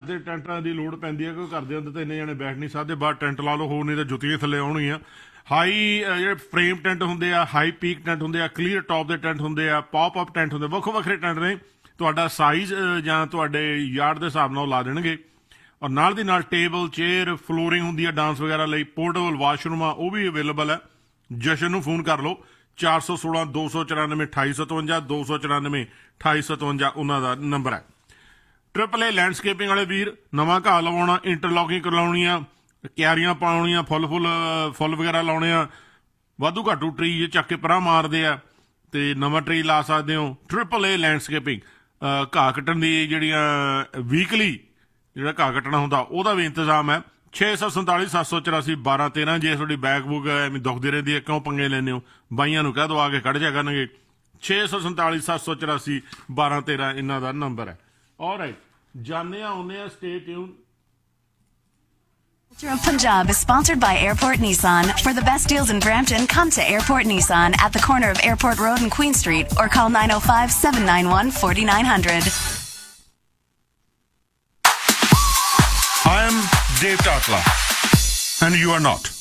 ਦੇ ਟੈਂਟਾਂ ਦੀ ਲੋੜ ਪੈਂਦੀ ਹੈ ਕਿਉਂਕਿ ਘਰ ਦੇ ਅੰਦਰ ਤਾਂ ਇੰਨੇ ਜਣੇ ਬੈਠ ਨਹੀਂ ਸਕਦੇ, ਬਾਹਰ ਟੈਂਟ ਲਾ ਲਓ, ਹੋਰ ਨਹੀਂ ਤਾਂ ਜੁੱਤੀਆਂ ਥੱਲੇ ਆਉਣਗੀਆਂ। ਹਾਈ ਜਿਹੜੇ ਫਰੇਮ ਟੈਂਟ ਹੁੰਦੇ ਆ, ਹਾਈ ਪੀਕ ਟੈਂਟ ਹੁੰਦੇ ਆ, ਕਲੀਅਰ ਟੌਪ ਦੇ ਟੈਂਟ ਹੁੰਦੇ ਆ, ਪੌਪ ਅਪ ਟੈਂਟ ਹੁੰਦੇ, ਵੱਖੋ ਵੱਖਰੇ ਟੈਂਟ ਨੇ। ਤੁਹਾਡਾ ਸਾਈਜ਼ ਜਾਂ ਤੁਹਾਡੇ ਯਾਰਡ ਦੇ ਹਿਸਾਬ ਨਾਲ ਉਹ ਲਾ ਦੇਣਗੇ। ਔਰ ਨਾਲ ਦੀ ਨਾਲ ਟੇਬਲ, ਚੇਅਰ, ਫਲੋਰਿੰਗ ਹੁੰਦੀ ਹੈ ਡਾਂਸ ਵਗੈਰਾ ਲਈ, ਪੋਰਟੇਬਲ ਵਾਸ਼ਰੂਮ ਆ ਉਹ ਵੀ ਅਵੇਲੇਬਲ ਹੈ। ਜਸ਼ਨ ਨੂੰ ਫੋਨ ਕਰ ਲਓ 416 294 2857 294 2857 ਉਹਨਾਂ ਦਾ ਨੰਬਰ ਹੈ। AAA ਲੈਂਡਸਕੇਪਿੰਗ ਵਾਲੇ ਵੀਰ, ਨਵਾਂ ਘਾਹ ਲਵਾਉਣਾ, ਇੰਟਰਲੌਕਿੰਗ ਕਰਵਾਉਣੀ ਆ, ਕਿਆਰੀਆਂ ਪਾਉਣੀਆਂ, ਫੁੱਲ ਵਗੈਰਾ ਲਾਉਣੇ ਆ, ਵਾਧੂ ਘਾਟੂ ਟਰੀ ਚੱਕ ਕੇ ਪਰਾਂ ਮਾਰਦੇ ਆ ਤੇ ਨਵਾਂ ਟਰੀ ਲਾ ਸਕਦੇ ਹੋ। AAA ਲੈਂਡਸਕੇਪਿੰਗ ਘਾਹ ਕੱਟਣ ਦੀ ਜਿਹੜੀਆਂ ਵੀਕਲੀ ਜਿਹੜਾ ਘਾਹ ਕੱਟਣਾ ਹੁੰਦਾ ਉਹਦਾ ਵੀ ਇੰਤਜ਼ਾਮ ਹੈ। 647 784 1213। ਜੇ ਤੁਹਾਡੀ ਬੈਕ ਬੁੱਕ ਐਵੇਂ ਦੁਖਦੀ ਰਹਿੰਦੀ ਹੈ, ਕਿਉਂ ਪੰਗੇ ਲੈਂਦੇ ਹੋ, ਬਾਈਆਂ ਨੂੰ ਕਹਿ ਦਿਓ ਆ ਕੇ ਕੱਢ ਜਾ ਕਰਨਗੇ। 647 784 1213 ਇਹਨਾਂ ਦਾ ਨੰਬਰ ਹੈ। ਆਲਰਾਈਟ, ਜਾਣੇ ਆਉਂਦੇ ਆ, stay tune. Culture of Punjab is sponsored by Airport Nissan. For the best deals in Brampton, come to Airport Nissan at the corner of Airport Road and Queen Street or call 905 791 4900. I am Dave Tatla and you are not.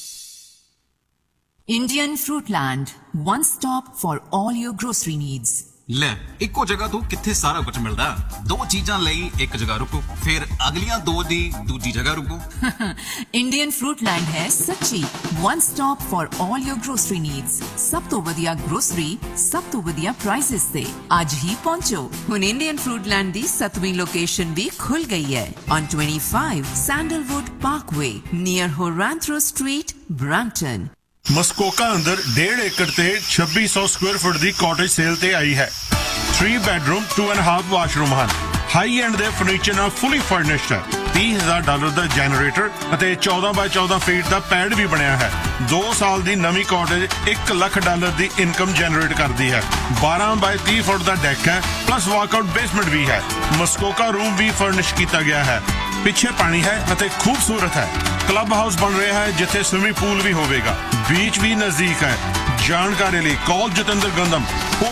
Indian Fruitland, one stop for all your grocery needs. ਲੈ ਇੱਕੋ ਜਗ੍ਹਾ ਤੋਂ ਕਿੱਥੇ ਸਾਰਾ ਕੁਝ ਮਿਲਦਾ। ਦੋ ਚੀਜ਼ਾਂ ਲਈ ਇੱਕ ਜਗ੍ਹਾ ਰੁਕੋ, ਫਿਰ ਅਗਲੀਆਂ ਦੋ ਦੀ ਦੂਜੀ ਜਗ੍ਹਾ ਰੁਕੋ। Indian Fruitland ਹੈ ਸੱਚੀ one stop for all your grocery needs. ਸਭ ਤੋਂ ਵਧੀਆ ਗਰੋਸਰੀ, ਸਭ ਤੋਂ ਵਧੀਆ ਪ੍ਰਾਈਸਿਸ ਤੇ ਅੱਜ ਹੀ ਪਹੁੰਚੋ। ਹੁਣ Indian Fruitland ਦੀ 7ਵੀਂ ਲੋਕੇਸ਼ਨ ਵੀ ਖੁੱਲ ਗਈ ਹੈ on 25 Sandalwood Parkway near Horantro Street, Brampton. ਮਸਕੋਕਾ ਅੰਦਰ 1.5 ਏਕੜ ਤੇ 2600 ਸਕੁਅਰ ਫੁੱਟ ਦੀ ਕਾਟੇਜ ਸੇਲ ਤੇ ਆਈ ਹੈ। 3 ਬੈਡਰੂਮ 2.5 ਵਾਸ਼ਰੂਮ ਹਨ। ਹਾਈ ਐਂਡ ਦੇ ਫਰਨੀਚਰ ਨਾਲ ਫੁੱਲੀ ਫਰਨਿਸ਼ਡ ਹੈ। $30,000 ਦਾ ਜਨਰੇਟਰ ਅਤੇ 14 ਬਾਈ 14 ਫੀਟ ਦਾ ਪੈਡ ਵੀ ਬਣਿਆ ਹੈ। 2 ਸਾਲ ਦੀ ਨਵੀਂ ਕਾਟੇਜ $1 ਲੱਖ ਦੀ ਇਨਕਮ ਜਨਰੇਟ ਕਰਦੀ ਹੈ। 12 ਬਾਈ 30 ਫੁੱਟ ਦਾ ਡੈਕ ਹੈ, ਪਲੱਸ ਵਾਕਆਊਟ ਬੇਸਮੈਂਟ ਵੀ ਹੈ। ਮਸਕੋਕਾ ਰੂਮ ਵੀ ਫਰਨਿਸ਼ ਕੀਤਾ ਗਿਆ ਹੈ। ਪਿੱਛੇ ਪਾਣੀ ਹੈ ਅਤੇ ਖੂਬਸੂਰਤ ਹੈ। ਕਲੱਬ ਹਾਊਸ ਬਣ ਰਿਹਾ ਹੈ ਜਿੱਥੇ ਸਵਿਮਿੰਗ ਪੂਲ ਵੀ ਹੋਵੇਗਾ। ਬੀਚ ਵੀ ਨਜ਼ਦੀਕ ਹੈ। ਜਾਣਕਾਰੀ ਲਈ ਕਾਲ ਜਤਿੰਦਰ ਗੰਦਮ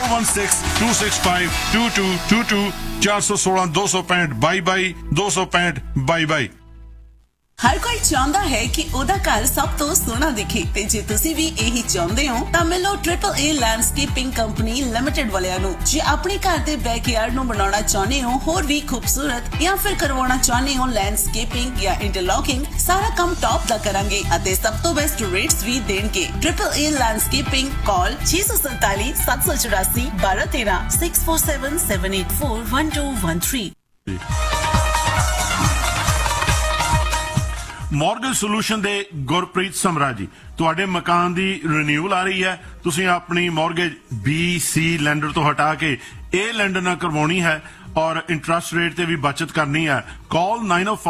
4162652222 416 265 22 265 22। ਹਰ ਕੋਈ ਚਾਹੁੰਦਾ ਹੈ ਕਿ ਉਹਦਾ ਘਰ ਸਭ ਤੋਂ ਸੋਹਣਾ ਦਿਖੇ ਤੇ ਜੇ ਤੁਸੀਂ ਵੀ ਇਹੀ ਚਾਹੁੰਦੇ ਹੋ ਤਾਂ ਮਿਲੋ AAA ਲੈਂਡਸਕੇਪਿੰਗ ਕੰਪਨੀ ਲਿਮਟਿਡ ਵਾਲਿਆਂ ਨੂੰ। ਜੇ ਆਪਣੇ ਘਰ ਦੇ ਬੈਕਯਾਰਡ ਨੂੰ ਬਣਾਉਣਾ ਚਾਹੁੰਦੇ ਹੋ ਹੋਰ ਵੀ ਖੂਬਸੂਰਤ ਜਾਂ ਫਿਰ ਕਰਵਾਉਣਾ ਚਾਹੁੰਦੇ ਹੋ ਲੈਂਡਸਕੇਪਿੰਗ ਜਾਂ ਇੰਟਰਲੌਕਿੰਗ, ਸਾਰਾ ਕੰਮ ਟੌਪ ਦਾ ਕਰਾਂਗੇ ਅਤੇ ਸਭ ਤੋਂ ਬੈਸਟ ਰੇਟਸ ਵੀ ਦੇਣਗੇ। AAA ਲੈਂਡਸਕੇਪਿੰਗ, ਕਾਲ 647 784 1213 647 784 1213। ਮੌਰਗੇਜ ਸੋਲੂਸ਼ਨ ਦੇ ਗੁਰਪ੍ਰੀਤ ਸਮਰਾ ਜੀ, ਤੁਹਾਡੇ ਮਕਾਨ ਦੀ ਰੀਨਿਊਅਲ ਆ ਰਹੀ ਹੈ। ਤੁਸੀਂ ਆਪਣੀ ਮੌਰਗੇਜ BC ਲੈਂਡਰ ਤੋਂ ਹਟਾ ਕੇ ਇਹ ਲੈਂਡਰ ਨਾਲ ਕਰਵਾਉਣੀ ਹੈ ਔਰ ਇੰਟਰਸਟ ਰੇਟ ਤੇ ਵੀ ਬਚਤ ਕਰਨੀ ਹੈ। ਕਾਲ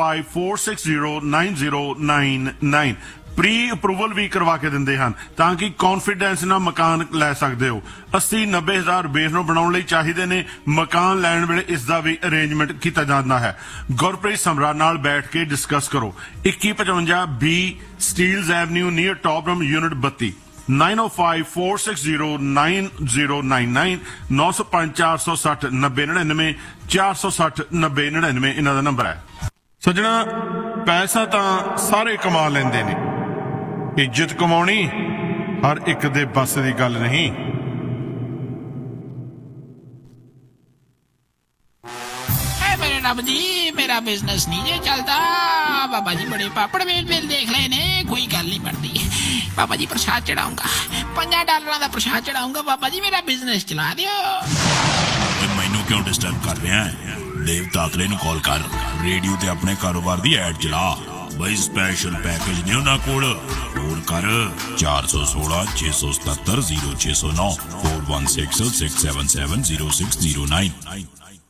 9054609099। ਪ੍ਰੀ ਅਪਰੂਵਲ ਵੀ ਕਰਵਾ ਕੇ ਦਿੰਦੇ ਹਨ ਤਾਂ ਕਿ ਕੌਨਫੀਡੈਂਸ ਨਾਲ ਮਕਾਨ ਲੈ ਸਕਦੇ ਹੋ। 80-90 ਹਜ਼ਾਰ ਬੇਸ ਨੂੰ ਬਣਾਉਣ ਲਈ ਚਾਹੀਦੇ ਨੇ। ਮਕਾਨ ਲੈਣ ਵੇਲੇ ਇਸ ਦਾ ਵੀ ਅਰੇਂਜਮੈਂਟ ਕੀਤਾ ਜਾਂਦਾ ਹੈ। ਗੁਰਪ੍ਰੀਤ ਸਮਰਾ ਨਾਲ ਬੈਠ ਕੇ ਡਿਸਕਸ ਕਰੋ। 2155 B ਸਟੀਲਜ਼ ਐਵਨਿਊ ਨੀਅਰ ਟੌਪਰਮ ਯੂਨਿਟ 32 9054609099 905 460 9099 460 9099 ਇਹਨਾਂ ਦਾ ਨੰਬਰ ਹੈ। ਸੱਜਣਾ, ਪੈਸਾ ਤਾਂ ਸਾਰੇ ਕਮਾ ਲੈਂਦੇ ਨੇ, ਇੱਜ਼ਤ ਕਮਾਉਣੀ ਹਰ ਇੱਕ ਦੇ ਬਸ ਦੀ ਗੱਲ ਨਹੀਂ। मेरे रब जी, मेरा बिजनेस नहीं जे चलता। बाबा जी बड़े पापड़ मेल देख ले ने, कोई गल नहीं बनती। बाबा जी प्रसाद चढ़ाऊंगा, $5 का प्रसाद चढ़ाऊंगा। बाबा जी मेरा बिजनेस चला दियो। मैनू क्यों डिस्टर्ब कर रहे हैं? देव तातले नूं कॉल कर, रेडियो ते अपने कारोबार दी एड चला। बई स्पेशल पैकेज ने उन्हां कोल। फोन कर 416 677 0609 416 677 0609।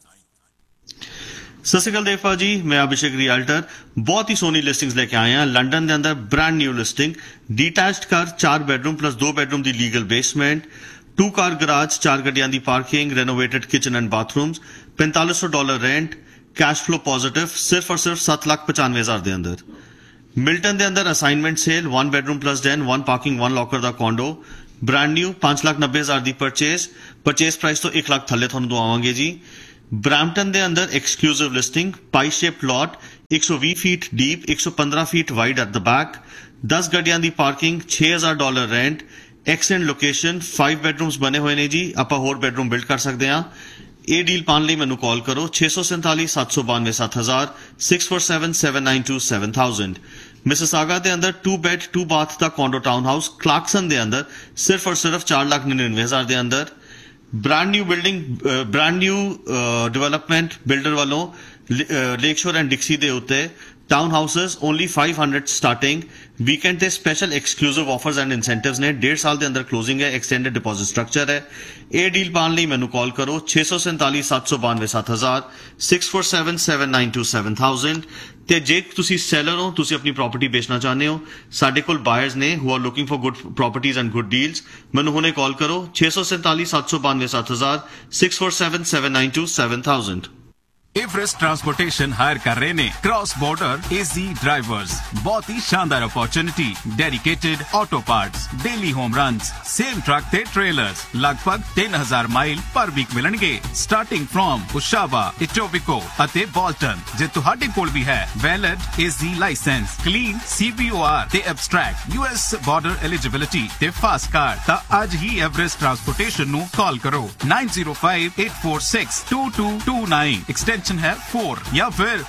ਸਤਿ ਸ਼੍ਰੀ ਅਕਾਲ ਦੇਵਪਾ ਜੀ, ਮੈਂ ਅਭਿਸ਼ੇਕ ਰਿਆਲਟਰ। ਬਹੁਤ ਹੀ ਸੋਹਣੀ ਲਿਸਟਿੰਗਸ ਲੈ ਕੇ ਆਏ ਹਾਂ ਲੰਡਨ ਦੇ ਅੰਦਰ। ਬ੍ਰਾਂਡ ਨਿਊ ਲਿਸਟਿੰਗ, ਡੀਟੈਚਡ ਘਰ 4 ਬੈਡਰੂਮ ਪਲੱਸ 2 ਬੈਡਰੂਮ ਦੀ ਲੀਗਲ ਬੇਸਮੈਂਟ, 2 ਕਾਰ ਗਰਾਜ, 4 ਗੱਡੀਆਂ ਦੀ parking, ਰੈਨੋਵੇਟਡ kitchen and bathrooms, $4500 rent, cash flow positive, ਸਿਰਫ ਔਰ ਸਿਰਫ 7,95,000 ਦੇ ਅੰਦਰ। ਮਿਲਟਨ ਦੇ ਅੰਦਰ assignment sale, 1 bedroom plus den, 1 parking, 1 locker ਦਾ ਕੋਂਡੋ, ਬ੍ਰਾਂਡ ਨਿਊ, 5,90,000 ਦੀ ਪਰਚੇਸ ਪ੍ਰਾਈਸ ਤੋਂ 1 ਲੱਖ ਥੱਲੇ ਤੁਹਾਨੂੰ ਦਵਾਵਾਂਗੇ ਜੀ। ਬ੍ਰੈਂਪਟਨ ਦੇ ਅੰਦਰ exclusive listing, Bhai shape plot, 120 feet deep, 115 feet wide at the back, 10 ਗੱਡੀਆਂ ਦੀ ਪਾਰਕਿੰਗ, $6000 ਰੈਂਟ, ਐਕਸੈਂਟ ਲੋਕੇਸ਼ਨ, 5 ਬੈਡਰੂਮਸ ਬਣੇ ਹੋਏ ਨੇ ਜੀ, ਆਪਾਂ ਹੋਰ ਬੈਡਰੂਮ ਬਿਲਡ ਕਰ ਸਕਦੇ ਹਾਂ। ਇਹ ਡੀਲ ਪਾਉਣ ਲਈ ਮੈਨੂੰ ਕਾਲ ਕਰੋ 647 792 7000 647 792 7000। ਮਿਸਿਸਾਗਾ ਦੇ ਅੰਦਰ 2 ਬੈਡ 2 ਬਾਥ ਦਾ ਕੌਂਡੋ ਟਾਊਨ ਹਾਊਸ ਕਲਾਰਕਸਨ ਦੇ ਅੰਦਰ ਸਿਰਫ ਔਰ ਸਿਰਫ 4,99,000 ਦੇ ਅੰਦਰ। Brand new building, brand new development builder ਵੱਲੋਂ ਲੇਕ ਸ਼ੋਰ ਐਂਡ ਡਿਕਸੀ ਦੇ ਉੱਤੇ town houses only 500 starting. Weekend ਤੇ special exclusive offers and incentives ਨੇ। 1.5 ਸਾਲ ਦੇ ਅੰਦਰ ਕਲੋਜ਼ਿੰਗ ਹੈ, ਐਕਸਟੈਂਡਡ ਡਿਪੋਜ਼ਿਟ ਸਟਰਕਚਰ ਹੈ। ਇਹ ਡੀਲ ਪਾਉਣ ਲਈ ਮੈਨੂੰ ਕਾਲ ਕਰੋ 647 792 7000 647 792 7000। ਤੇ ਜੇ ਤੁਸੀਂ ਸੈਲਰ ਹੋ, ਤੁਸੀਂ ਆਪਣੀ ਪ੍ਰਾਪਰਟੀ ਵੇਚਣਾ ਚਾਹੁੰਦੇ ਹੋ, ਸਾਡੇ ਕੋਲ ਬਾਇਰਸ ਨੇ who are looking for good properties and good deals. ਮੈਨੂੰ ਹੁਣੇ ਕਾਲ ਕਰੋ 647 792 7000 647 792 7000। एवरेस्ट ट्रांसपोर्टेशन हायर कर रहे ने क्रॉस बॉर्डर एजी ड्राइवर्स। बहुत ही शानदार opportunity, dedicated auto parts, daily home runs, same truck ते ट्रेलर्स, लगभग 3000 माइल पर वीक मिलणगे स्टार्टिंग फ्रॉम उशावा, इटोबिको ਅਤੇ ਬੋਲਟਨ। ਜੇ ਤੁਹਾਡੇ ਕੋਲ ਵੀ ਹੈ valid AG licence, clean CBOR ਤੇ ਐਬਸਟ੍ਰੈਕਟ US ਬਾਰਡਰ ਐਲੀਜੀਬਿਲਿਟੀ ਤੇ ਫਾਸਟ ਕਾਰਡ, ਤਾਂ ਅੱਜ ਹੀ ਐਵਰੈਸਟ ਟਰਾਂਸਪੋਰਟੇਸ਼ਨ ਨੂੰ ਕਾਲ ਕਰੋ 9058462229 एक्सटेंशन है 4 या फिर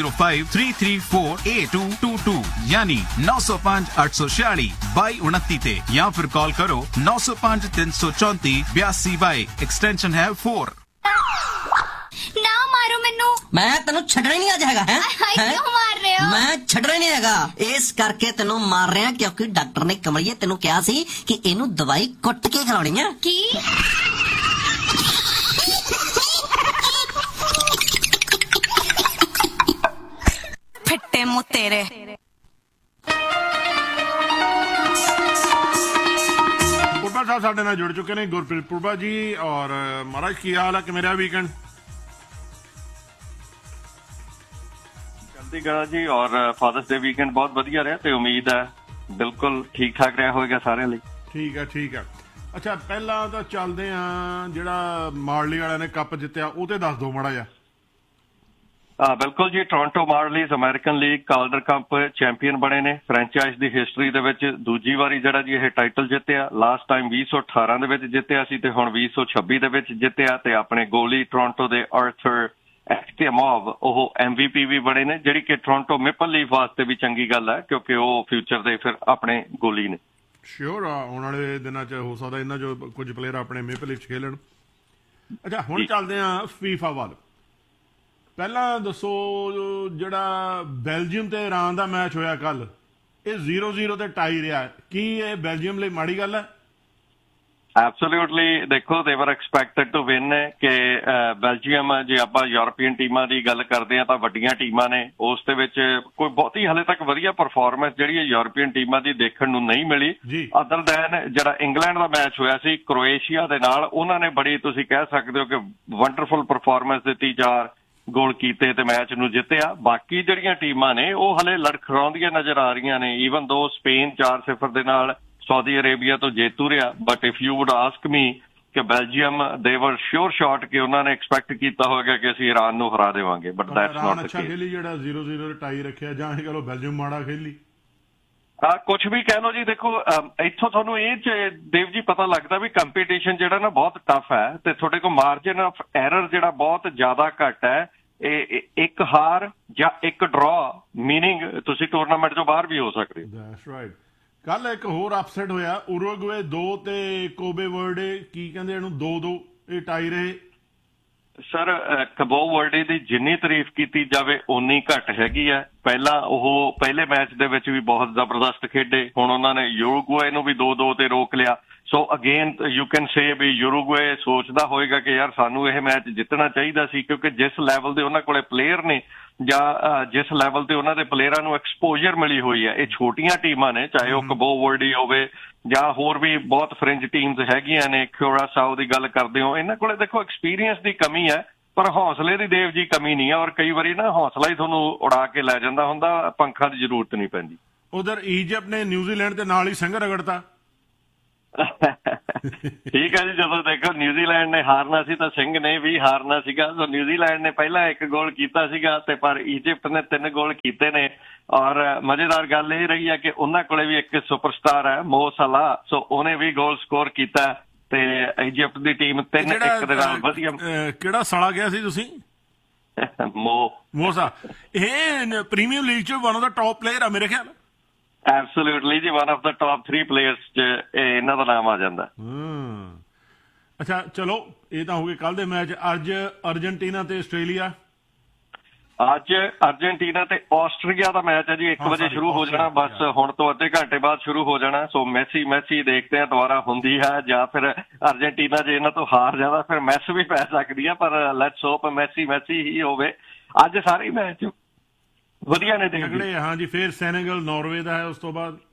9053348222 यानी 905 846 2229 ते, या फिर कॉल करो 905 334 8222 एक्सटेंशन है 4। ना मारो मैनू, मैं तेनू छड्डना नहीं आज हैगा। क्यों मार रहे हो? मैं छड्डना नहीं हैगा, इस करके तेनू मार रहे हैं क्योंकि डॉक्टर ने कमलिए तेनू कहा सी कि इनू दवाई कुट के खिलानी है। की फट्टे मुंह तेरे। ਪੁਰਬਾ ਸਾਹਿਬ ਸਾਡੇ ਨਾਲ ਜੁੜ ਚੁੱਕੇ ਨੇ, ਗੁਰਪ੍ਰੀਤ ਪੁਰਬਾ ਜੀ। ਔਰ ਮਹਾਰਾਜ ਕੀ ਹਾਲ ਹੈ? ਕਿ ਮੇਰਾ ਵੀਕਐਂਡ ਜਲਦੀ ਕਰਾ ਜੀ। ਔਰ ਫਾਦਰਸ ਡੇ ਵੀਕਐਂਡ ਬਹੁਤ ਵਧੀਆ ਰਿਹਾ ਤੇ ਉਮੀਦ ਹੈ ਬਿਲਕੁਲ ਠੀਕ ਠਾਕ ਰਿਹਾ ਹੋਵੇਗਾ ਸਾਰਿਆਂ ਲਈ। ਠੀਕ ਹੈ, ਠੀਕ ਹੈ। ਅੱਛਾ, ਪਹਿਲਾਂ ਤਾਂ ਚੱਲਦੇ ਆ, ਜਿਹੜਾ ਮਾਰਲੀ ਵਾਲਿਆਂ ਨੇ ਕੱਪ ਜਿੱਤਿਆ ਉਹ ਤੇ ਦੱਸ ਦਿਓ ਮਾੜਾ ਜਿਹਾ। ਬਿਲਕੁਲ ਜੀ, Toronto ਮਾਰਲੀਜ਼ American league ਕਾਲਡਰ cup champion ਬਣੇ ਨੇ। ਫਰੈਂਚਾਈਜ਼ ਦੀ ਹਿਸਟਰੀ ਦੇ ਵਿੱਚ ਦੂਜੀ ਵਾਰੀ ਜਿਹੜਾ ਜੀ ਇਹ ਟਾਈਟਲ ਜਿੱਤਿਆ। ਲਾਸਟ ਟਾਈਮ 2018 ਦੇ ਵਿੱਚ ਜਿੱਤਿਆ ਸੀ ਤੇ ਹੁਣ 2026 ਦੇ ਵਿੱਚ ਜਿੱਤਿਆ। ਤੇ ਆਪਣੇ ਗੋਲੀ ਟੋਰਾਂਟੋ ਦੇ ਆਰਥਰ ਐਕਟਿਮੋਵ ਉਹ MVP ਵੀ ਬਣੇ ਨੇ, ਜਿਹੜੀ ਕਿ ਟੋਰਾਂਟੋ ਮੇਪਲ ਲੀਫ ਵਾਸਤੇ ਵੀ ਚੰਗੀ ਗੱਲ ਹੈ ਕਿਉਂਕਿ ਉਹ ਫਿਊਚਰ ਦੇ ਫਿਰ ਆਪਣੇ ਗੋਲੀ ਨੇ। ਸ਼ੋਰ ਆ, ਆਉਣ ਵਾਲੇ ਦਿਨਾਂ 'ਚ ਹੋ ਸਕਦਾ ਇਹਨਾਂ 'ਚੋਂ ਕੁਝ ਪਲੇਅਰ ਆਪਣੇ ਮੇਪਲ ਲੀਫ 'ਚ ਖੇਲਣ। ਅੱਛਾ, ਹੁਣ ਚੱਲਦੇ ਆ ਫੀਫਾ ਵੱਲ। ਪਹਿਲਾਂ ਦੱਸੋ, ਜਿਹੜਾ ਬੈਲਜੀਅਮ ਤੇ ਇਰਾਨ ਦਾ ਮੈਚ ਹੋਇਆ ਕੱਲ, ਇਹ 0-0 ਤੇ ਟਾਈ ਰਿਹਾ, ਕੀ ਇਹ ਬੈਲਜੀਅਮ ਲਈ ਮਾੜੀ ਗੱਲ ਹੈ? ਐਬਸੋਲਿਊਟਲੀ। ਦੇਖੋ, ਦੇ ਵਰ ਐਕਸਪੈਕਟਡ ਟੂ ਵਿਨ ਕਿ ਬੈਲਜੀਅਮ, ਜੇ ਆਪਾਂ ਯੂਰਪੀਅਨ ਟੀਮਾਂ ਦੀ ਗੱਲ ਕਰਦੇ ਆ ਤਾਂ ਵੱਡੀਆਂ ਟੀਮਾਂ ਨੇ, ਉਸ ਦੇ ਵਿੱਚ ਕੋਈ ਬਹੁਤੀ ਹਲੇ ਤੱਕ ਵਧੀਆ ਪਰਫਾਰਮੈਂਸ ਜਿਹੜੀ ਹੈ ਯੂਰਪੀਅਨ ਟੀਮਾਂ ਦੀ ਦੇਖਣ ਨੂੰ ਨਹੀਂ ਮਿਲੀ। ਅਦਰ ਦੈਨ ਜਿਹੜਾ ਇੰਗਲੈਂਡ ਦਾ ਮੈਚ ਹੋਇਆ ਸੀ ਕ੍ਰੋਏਸ਼ੀਆ ਦੇ ਨਾਲ, ਉਹਨਾਂ ਨੇ ਬੜੀ, ਤੁਸੀਂ ਕਹਿ ਸਕਦੇ ਹੋ ਕਿ ਵੰਡਰਫੁਲ ਪਰਫਾਰਮੈਂਸ ਦਿੱਤੀ, 4 ਗੋਲ ਕੀਤੇ ਤੇ ਮੈਚ ਨੂੰ ਜਿੱਤਿਆ। ਬਾਕੀ ਜਿਹੜੀਆਂ ਟੀਮਾਂ ਨੇ ਉਹ ਹਲੇ ਲੜਖੜਾਉਂਦੀਆਂ ਨਜ਼ਰ ਆ ਰਹੀਆਂ ਨੇ। ਈਵਨ ਦੋ ਸਪੇਨ 4-0 ਦੇ ਨਾਲ ਸਾਊਦੀ ਅਰੇਬੀਆ ਤੋਂ ਜੇਤੂ ਰਿਹਾ। But if you wood ask me ਕਿ ਬੈਲਜੀਅਮ ਦੇ ਵਰ ਸ਼ੋਰ ਸ਼ਾਟ ਕਿ ਉਹਨਾਂ ਨੇ ਐਕਸਪੈਕਟ ਕੀਤਾ ਹੋਵੇਗਾ ਕਿ ਅਸੀਂ ਇਰਾਨ ਨੂੰ ਹਰਾ ਦੇਵਾਂਗੇ, but that's not the case. ਅੱਛਾ ਖੇਲੀ ਜਿਹੜਾ 0-0 ਟਾਈ ਰੱਖਿਆ, ਜਾਂ ਇਹ ਕਹ ਲਓ ਬੈਲਜੀਅਮ ਮਾੜਾ ਖੇਲੀ? ਕੁਛ ਵੀ ਕਹਿ ਲਓ ਜੀ। ਦੇਖੋ, ਇੱਥੋਂ ਤੁਹਾਨੂੰ ਇਹ ਦੇਵ ਜੀ ਪਤਾ ਲੱਗਦਾ ਵੀ ਕੰਪੀਟੀਸ਼ਨ ਜਿਹੜਾ ਨਾ ਬਹੁਤ ਟਫ ਹੈ ਤੇ ਤੁਹਾਡੇ ਕੋਲ ਮਾਰਜਨ ਆਫ ਐਰਰ ਜਿਹੜਾ ਬਹੁਤ ਜ਼ਿਆਦਾ ਘੱਟ ਹੈ। ਇਹ ਇੱਕ ਹਾਰ ਜਾਂ ਇੱਕ ਡਰਾ, ਮੀਨਿੰਗ ਤੁਸੀਂ ਟੂਰਨਾਮੈਂਟ ਤੋਂ ਬਾਹਰ ਵੀ ਹੋ ਸਕਦੇ ਹੋ। That's right. ਕੱਲ ਇੱਕ ਹੋਰ ਅਪਸੈਟ ਹੋਇਆ, ਉਰੂਗਵੇ 2 ਤੇ ਕੋਬੇ ਵਰਡੇ, ਕੀ ਕਹਿੰਦੇ ਇਹਨੂੰ, 2-2 ਇਹ ਟਾਈ ਰਹੇ। ਸਰ, ਕਬੋ ਵਰਡੇ ਦੀ ਜਿੰਨੀ ਤਾਰੀਫ ਕੀਤੀ ਜਾਵੇ ਓਨੀ ਘੱਟ ਹੈਗੀ ਹੈ। ਪਹਿਲਾਂ ਉਹ ਪਹਿਲੇ ਮੈਚ ਦੇ ਵਿੱਚ ਵੀ ਬਹੁਤ ਜ਼ਬਰਦਸਤ ਖੇਡੇ, ਹੁਣ ਉਹਨਾਂ ਨੇ ਯੂਰੂਗਵੇ ਨੂੰ ਵੀ 2-2 ਤੇ ਰੋਕ ਲਿਆ। ਸੋ ਅਗੇਨ ਯੂ ਕੈਨ ਸੇ ਵੀ ਯੂਰੂਗਵੇ ਸੋਚਦਾ ਹੋਏਗਾ ਕਿ ਯਾਰ ਸਾਨੂੰ ਇਹ ਮੈਚ ਜਿੱਤਣਾ ਚਾਹੀਦਾ ਸੀ, ਕਿਉਂਕਿ ਜਿਸ ਲੈਵਲ ਦੇ ਉਹਨਾਂ ਕੋਲੇ ਪਲੇਅਰ ਨੇ ਜਾਂ ਜਿਸ ਲੈਵਲ ਤੇ ਉਹਨਾਂ ਦੇ ਪਲੇਅਰਾਂ ਨੂੰ ਐਕਸਪੋਜ਼ਰ ਮਿਲੀ ਹੋਈ ਹੈ। ਇਹ ਛੋਟੀਆਂ ਟੀਮਾਂ ਨੇ, ਚਾਹੇ ਉਹ ਕਬੋ ਵਰਡੀ ਹੋਵੇ ਜਾਂ ਹੋਰ ਵੀ ਬਹੁਤ ਫ੍ਰਿੰਜ ਟੀਮਸ ਹੈਗੀਆਂ ਨੇ, ਕਿਊਰਾਸਾਓ ਦੀ ਗੱਲ ਕਰਦੇ ਹੋ, ਇਹਨਾਂ ਕੋਲੇ ਦੇਖੋ ਐਕਸਪੀਰੀਅੰਸ ਦੀ ਕਮੀ ਹੈ ਪਰ ਹੌਸਲੇ ਦੀ ਦੇਵ ਜੀ ਕਮੀ ਨਹੀਂ ਹੈ। ਔਰ ਕਈ ਵਾਰੀ ਨਾ ਹੌਸਲਾ ਹੀ ਤੁਹਾਨੂੰ ਉਡਾ ਕੇ ਲੈ ਜਾਂਦਾ ਹੁੰਦਾ, ਪੰਖਾਂ ਦੀ ਜ਼ਰੂਰਤ ਨਹੀਂ ਪੈਂਦੀ। ਉਧਰ ਈਜਿਪਟ ਨੇ ਨਿਊਜ਼ੀਲੈਂਡ ਦੇ ਨਾਲ ਹੀ ਸਿੰਘ ਰਗੜਤਾ। ਠੀਕ ਹੈ ਜੀ, ਜਦੋਂ ਦੇਖੋ ਨਿਊਜ਼ੀਲੈਂਡ ਨੇ ਹਾਰਨਾ ਸੀ ਤਾਂ ਸਿੰਘ ਨੇ ਵੀ ਹਾਰਨਾ ਸੀਗਾ। ਸੋ ਨਿਊਜ਼ੀਲੈਂਡ ਨੇ ਪਹਿਲਾਂ 1 ਗੋਲ ਕੀਤਾ ਸੀਗਾ ਤੇ ਪਰ ਇਜਿਪਟ ਨੇ 3 ਗੋਲ ਕੀਤੇ ਨੇ। ਔਰ ਮਜ਼ੇਦਾਰ ਗੱਲ ਇਹ ਰਹੀ ਹੈ ਕਿ ਉਹਨਾਂ ਕੋਲੇ ਵੀ ਇੱਕ ਸੁਪਰਸਟਾਰ ਹੈ ਮੋ ਸਲਾਹ, ਸੋ ਉਹਨੇ ਵੀ ਗੋਲ ਸਕੋਰ ਕੀਤਾ ਤੇ ਇਜਿਪਟ ਦੀ ਟੀਮ 3-1 ਦੇ ਨਾਲ ਵਧੀਆ। ਕਿਹੜਾ ਸਾਲਾ ਗਿਆ ਸੀ ਤੁਸੀਂ? ਮੋਸਾ। ਇਹ ਪ੍ਰੀਮੀਅਰ ਲੀਗ ਚ one of the top player ਆ ਮੇਰੇ ਖਿਆਲ। ਐਬਸੋਲੂਟਲੀ ਜੀ, one of the top 3 players ਚ ਇਹਨਾਂ ਦਾ ਨਾਮ ਆ ਜਾਂਦਾ। ਅੱਛਾ ਚਲੋ, ਇਹ ਤਾਂ ਹੋ ਗਏ ਕੱਲ ਦੇ ਮੈਚ। ਅੱਜ ਅਰਜਨਟੀਨਾ ਤੇ ਆਸਟ੍ਰੇਲੀਆ। ਅੱਜ ਅਰਜਨਟੀਨਾ ਤੇ ਆਸਟ੍ਰੇਲੀਆ ਦਾ ਮੈਚ ਹੈ ਜੀ, 1 ਵਜੇ ਸ਼ੁਰੂ ਹੋ ਜਾਣਾ। ਬਸ ਹੁਣ ਤੋਂ ਅੱਧੇ ਘੰਟੇ ਬਾਅਦ ਸ਼ੁਰੂ ਹੋ ਜਾਣਾ। ਸੋ ਮੈਸੀ ਦੇਖਦੇ ਆ ਦੁਬਾਰਾ ਹੁੰਦੀ ਹੈ ਜਾਂ ਫਿਰ ਅਰਜਨਟੀਨਾ ਜੇ ਇਹਨਾਂ ਤੋਂ ਹਾਰ ਜਾਂਦਾ ਫਿਰ ਮੈਸ ਵੀ ਪੈ ਸਕਦੀ ਆ, ਪਰ ਲੈਟਸ ਹੋਪ ਮੈਸੀ ਹੀ ਹੋਵੇ। ਅੱਜ ਸਾਰੇ ਮੈਚ ਵਧੀਆ ਨੇ ਦੇਖਦੇ। ਹਾਂਜੀ, ਫਿਰ ਸੈਨੇਗਲ ਨਾਰਵੇ ਦਾ ਹੈ ਉਸ ਤੋਂ ਬਾਅਦ।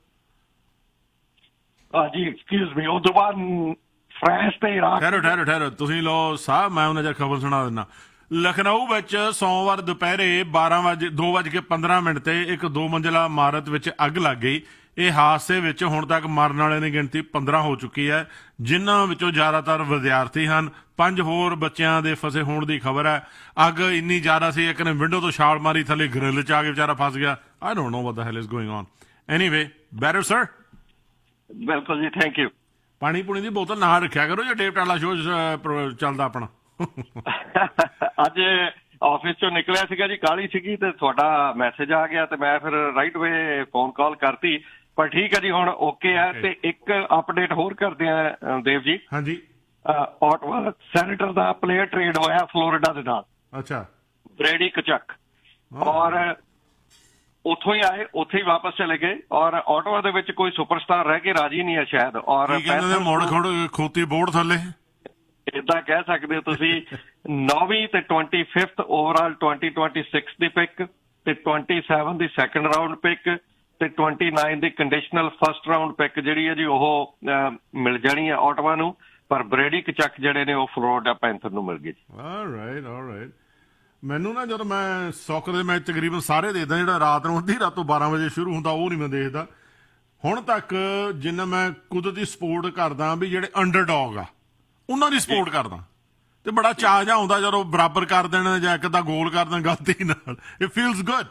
ਜੀ ਐਕਸਕਿਊਜ਼ ਮੀ, ਉਸ ਤੋਂ ਬਾਅਦ ਫਰਾਂਸ ਤੇ ਇਰਾਕ। ਠਹਿਰੋ ਤੁਸੀਂ ਲਓ ਸਾਹਿਬ, ਮੈਂ ਉਹਨਾਂ ਦੀ ਖਬਰ ਸੁਣਾ ਦਿੰਦਾ। ਲਖਨਊ ਵਿੱਚ ਸੋਮਵਾਰ ਦੁਪਹਿਰੇ 2:15 ਤੇ ਇੱਕ 2 ਮੰਜ਼ਿਲਾ ਇਮਾਰਤ ਵਿੱਚ ਅੱਗ ਲੱਗ ਗਈ। ਇਹ ਹਾਦਸੇ ਵਿੱਚ ਹੁਣ ਤੱਕ ਮਰਨ ਵਾਲਿਆਂ ਦੀ ਗਿਣਤੀ 15 ਹੋ ਚੁੱਕੀ ਹੈ, ਜਿਨ੍ਹਾਂ ਵਿੱਚੋਂ ਜ਼ਿਆਦਾਤਰ ਵਿਦਿਆਰਥੀ ਹਨ। 5 ਹੋਰ ਬੱਚਿਆਂ ਦੇ ਫਸੇ ਹੋਣ ਦੀ ਖਬਰ ਹੈ। ਅੱਗ ਇੰਨੀ ਜ਼ਿਆਦਾ ਸੀ, ਇੱਕ ਨੇ ਵਿੰਡੋ ਤੋਂ ਛਾਲ ਮਾਰੀ, ਥੱਲੇ ਗ੍ਰਿਲ 'ਚ ਆ ਕੇ ਵਿਚਾਰਾ ਫਸ ਗਿਆ। ਆਈ ਡੋਂਟ ਨੋ ਵਾਟ ਦ ਹੈਲ is going on. Anyway, better sir. ਬਿਲਕੁਲ ਜੀ, ਥੈਂਕ ਯੂ। ਪਾਣੀ ਪੂਣੀ ਦੀ ਬੋਤਲ ਨਾਲ ਰੱਖਿਆ ਕਰੋ ਜੇ ਡੇਵ ਟਾਲਾ ਸ਼ੋਅ ਚੱਲਦਾ ਆਪਣਾ। ਅੱਜ ਆਫਿਸ ਚੋਂ ਨਿਕਲਿਆ ਸੀਗਾ ਜੀ, ਕਾਹਲੀ ਸੀਗੀ ਤੇ ਤੁਹਾਡਾ ਮੈਸੇਜ ਆ ਗਿਆ ਤੇ ਮੈਂ ਫਿਰ ਰਾਈਟ ਵੇ ਫੋਨ ਕਾਲ ਕਰਤੀ। ਪਰ ਠੀਕ ਹੈ ਜੀ, ਹੁਣ ਓਕੇ ਹੈ। ਤੇ ਇੱਕ ਅਪਡੇਟ ਹੋਰ ਕਰਦੇ ਆ ਦੇਵ ਜੀ। ਹਾਂਜੀ। ਆਟਵਾ ਸੈਨੇਟਰ ਦਾ ਪਲੇਅਰ ਟ੍ਰੇਡ ਹੋਇਆ ਫਲੋਰੀਡਾ ਦੇ ਨਾਲ। ਅੱਛਾ। ਬ੍ਰੈਡੀ ਕਚਕ, ਔਰ ਉੱਥੋਂ ਹੀ ਆਏ, ਉੱਥੇ ਹੀ ਵਾਪਸ ਚਲੇ ਗਏ। ਔਰ ਆਟਵਾ ਦੇ ਵਿੱਚ ਕੋਈ ਸੁਪਰਸਟਾਰ ਰਹਿ ਕੇ ਰਾਜੀ ਨਹੀਂ ਹੈ ਸ਼ਾਇਦ। ਔਰ ਮੋੜ ਖੋਤੀ ਬੋਰਡ ਥੱਲੇ ਏਦਾਂ ਕਹਿ ਸਕਦੇ ਹੋ ਤੁਸੀਂ। 9ਵੀਂ ਤੇ 25th ਓਵਰਆਲ 2026 ਦੀ ਪਿਕ ਤੇ 27 ਦੀ ਸੈਕੰਡ ਰਾਊਂਡ ਪਿਕ ਤੇ 29 ਦੀ ਕੰਡੀਸ਼ਨਲ ਫਸਟ ਰਾਊਂਡ ਪਿਕ ਜਿਹੜੀ ਹੈ ਜੀ ਉਹ ਮਿਲ ਜਾਣੀ ਹੈ ਆਟਵਾ ਨੂੰ। ਪਰ ਬ੍ਰੈਡੀ ਕਚਕ ਜਿਹੜੇ ਨੇ ਉਹ ਫਲੋਰੀਡਾ ਪੈਂਥਰ ਨੂੰ ਮਿਲ ਗਏ ਜੀ। ਆਲਰਾਈਟ। ਮੈਨੂੰ ਨਾ ਜਦੋਂ ਮੈਂ ਸੌਕਰ ਦੇ ਮੈਚ ਤਕਰੀਬਨ ਸਾਰੇ ਦੇਖਦਾ, ਜਿਹੜਾ ਰਾਤ ਨੂੰ ਅੱਧੀ ਰਾਤ ਤੋਂ 12 ਵਜੇ ਸ਼ੁਰੂ ਹੁੰਦਾ ਉਹ ਨਹੀਂ ਮੈਂ ਦੇਖਦਾ ਹੁਣ ਤੱਕ। ਜਿੰਨਾ ਮੈਂ ਕੁਦਰਤੀ ਸਪੋਰਟ ਕਰਦਾ ਵੀ ਜਿਹੜੇ ਅੰਡਰਡੌਗ ਆ ਉਹਨਾਂ ਦੀ ਸਪੋਰਟ ਕਰਦਾ, ਤੇ ਬੜਾ ਚਾਅ ਜਿਹਾ ਆਉਂਦਾ ਜਦੋਂ ਬਰਾਬਰ ਕਰ ਦੇਣ ਜਾਂ ਇੱਕ ਅੱਧਾ ਗੋਲ ਕਰ ਦੇਣ ਗਲਤੀ ਨਾਲ। It feels good.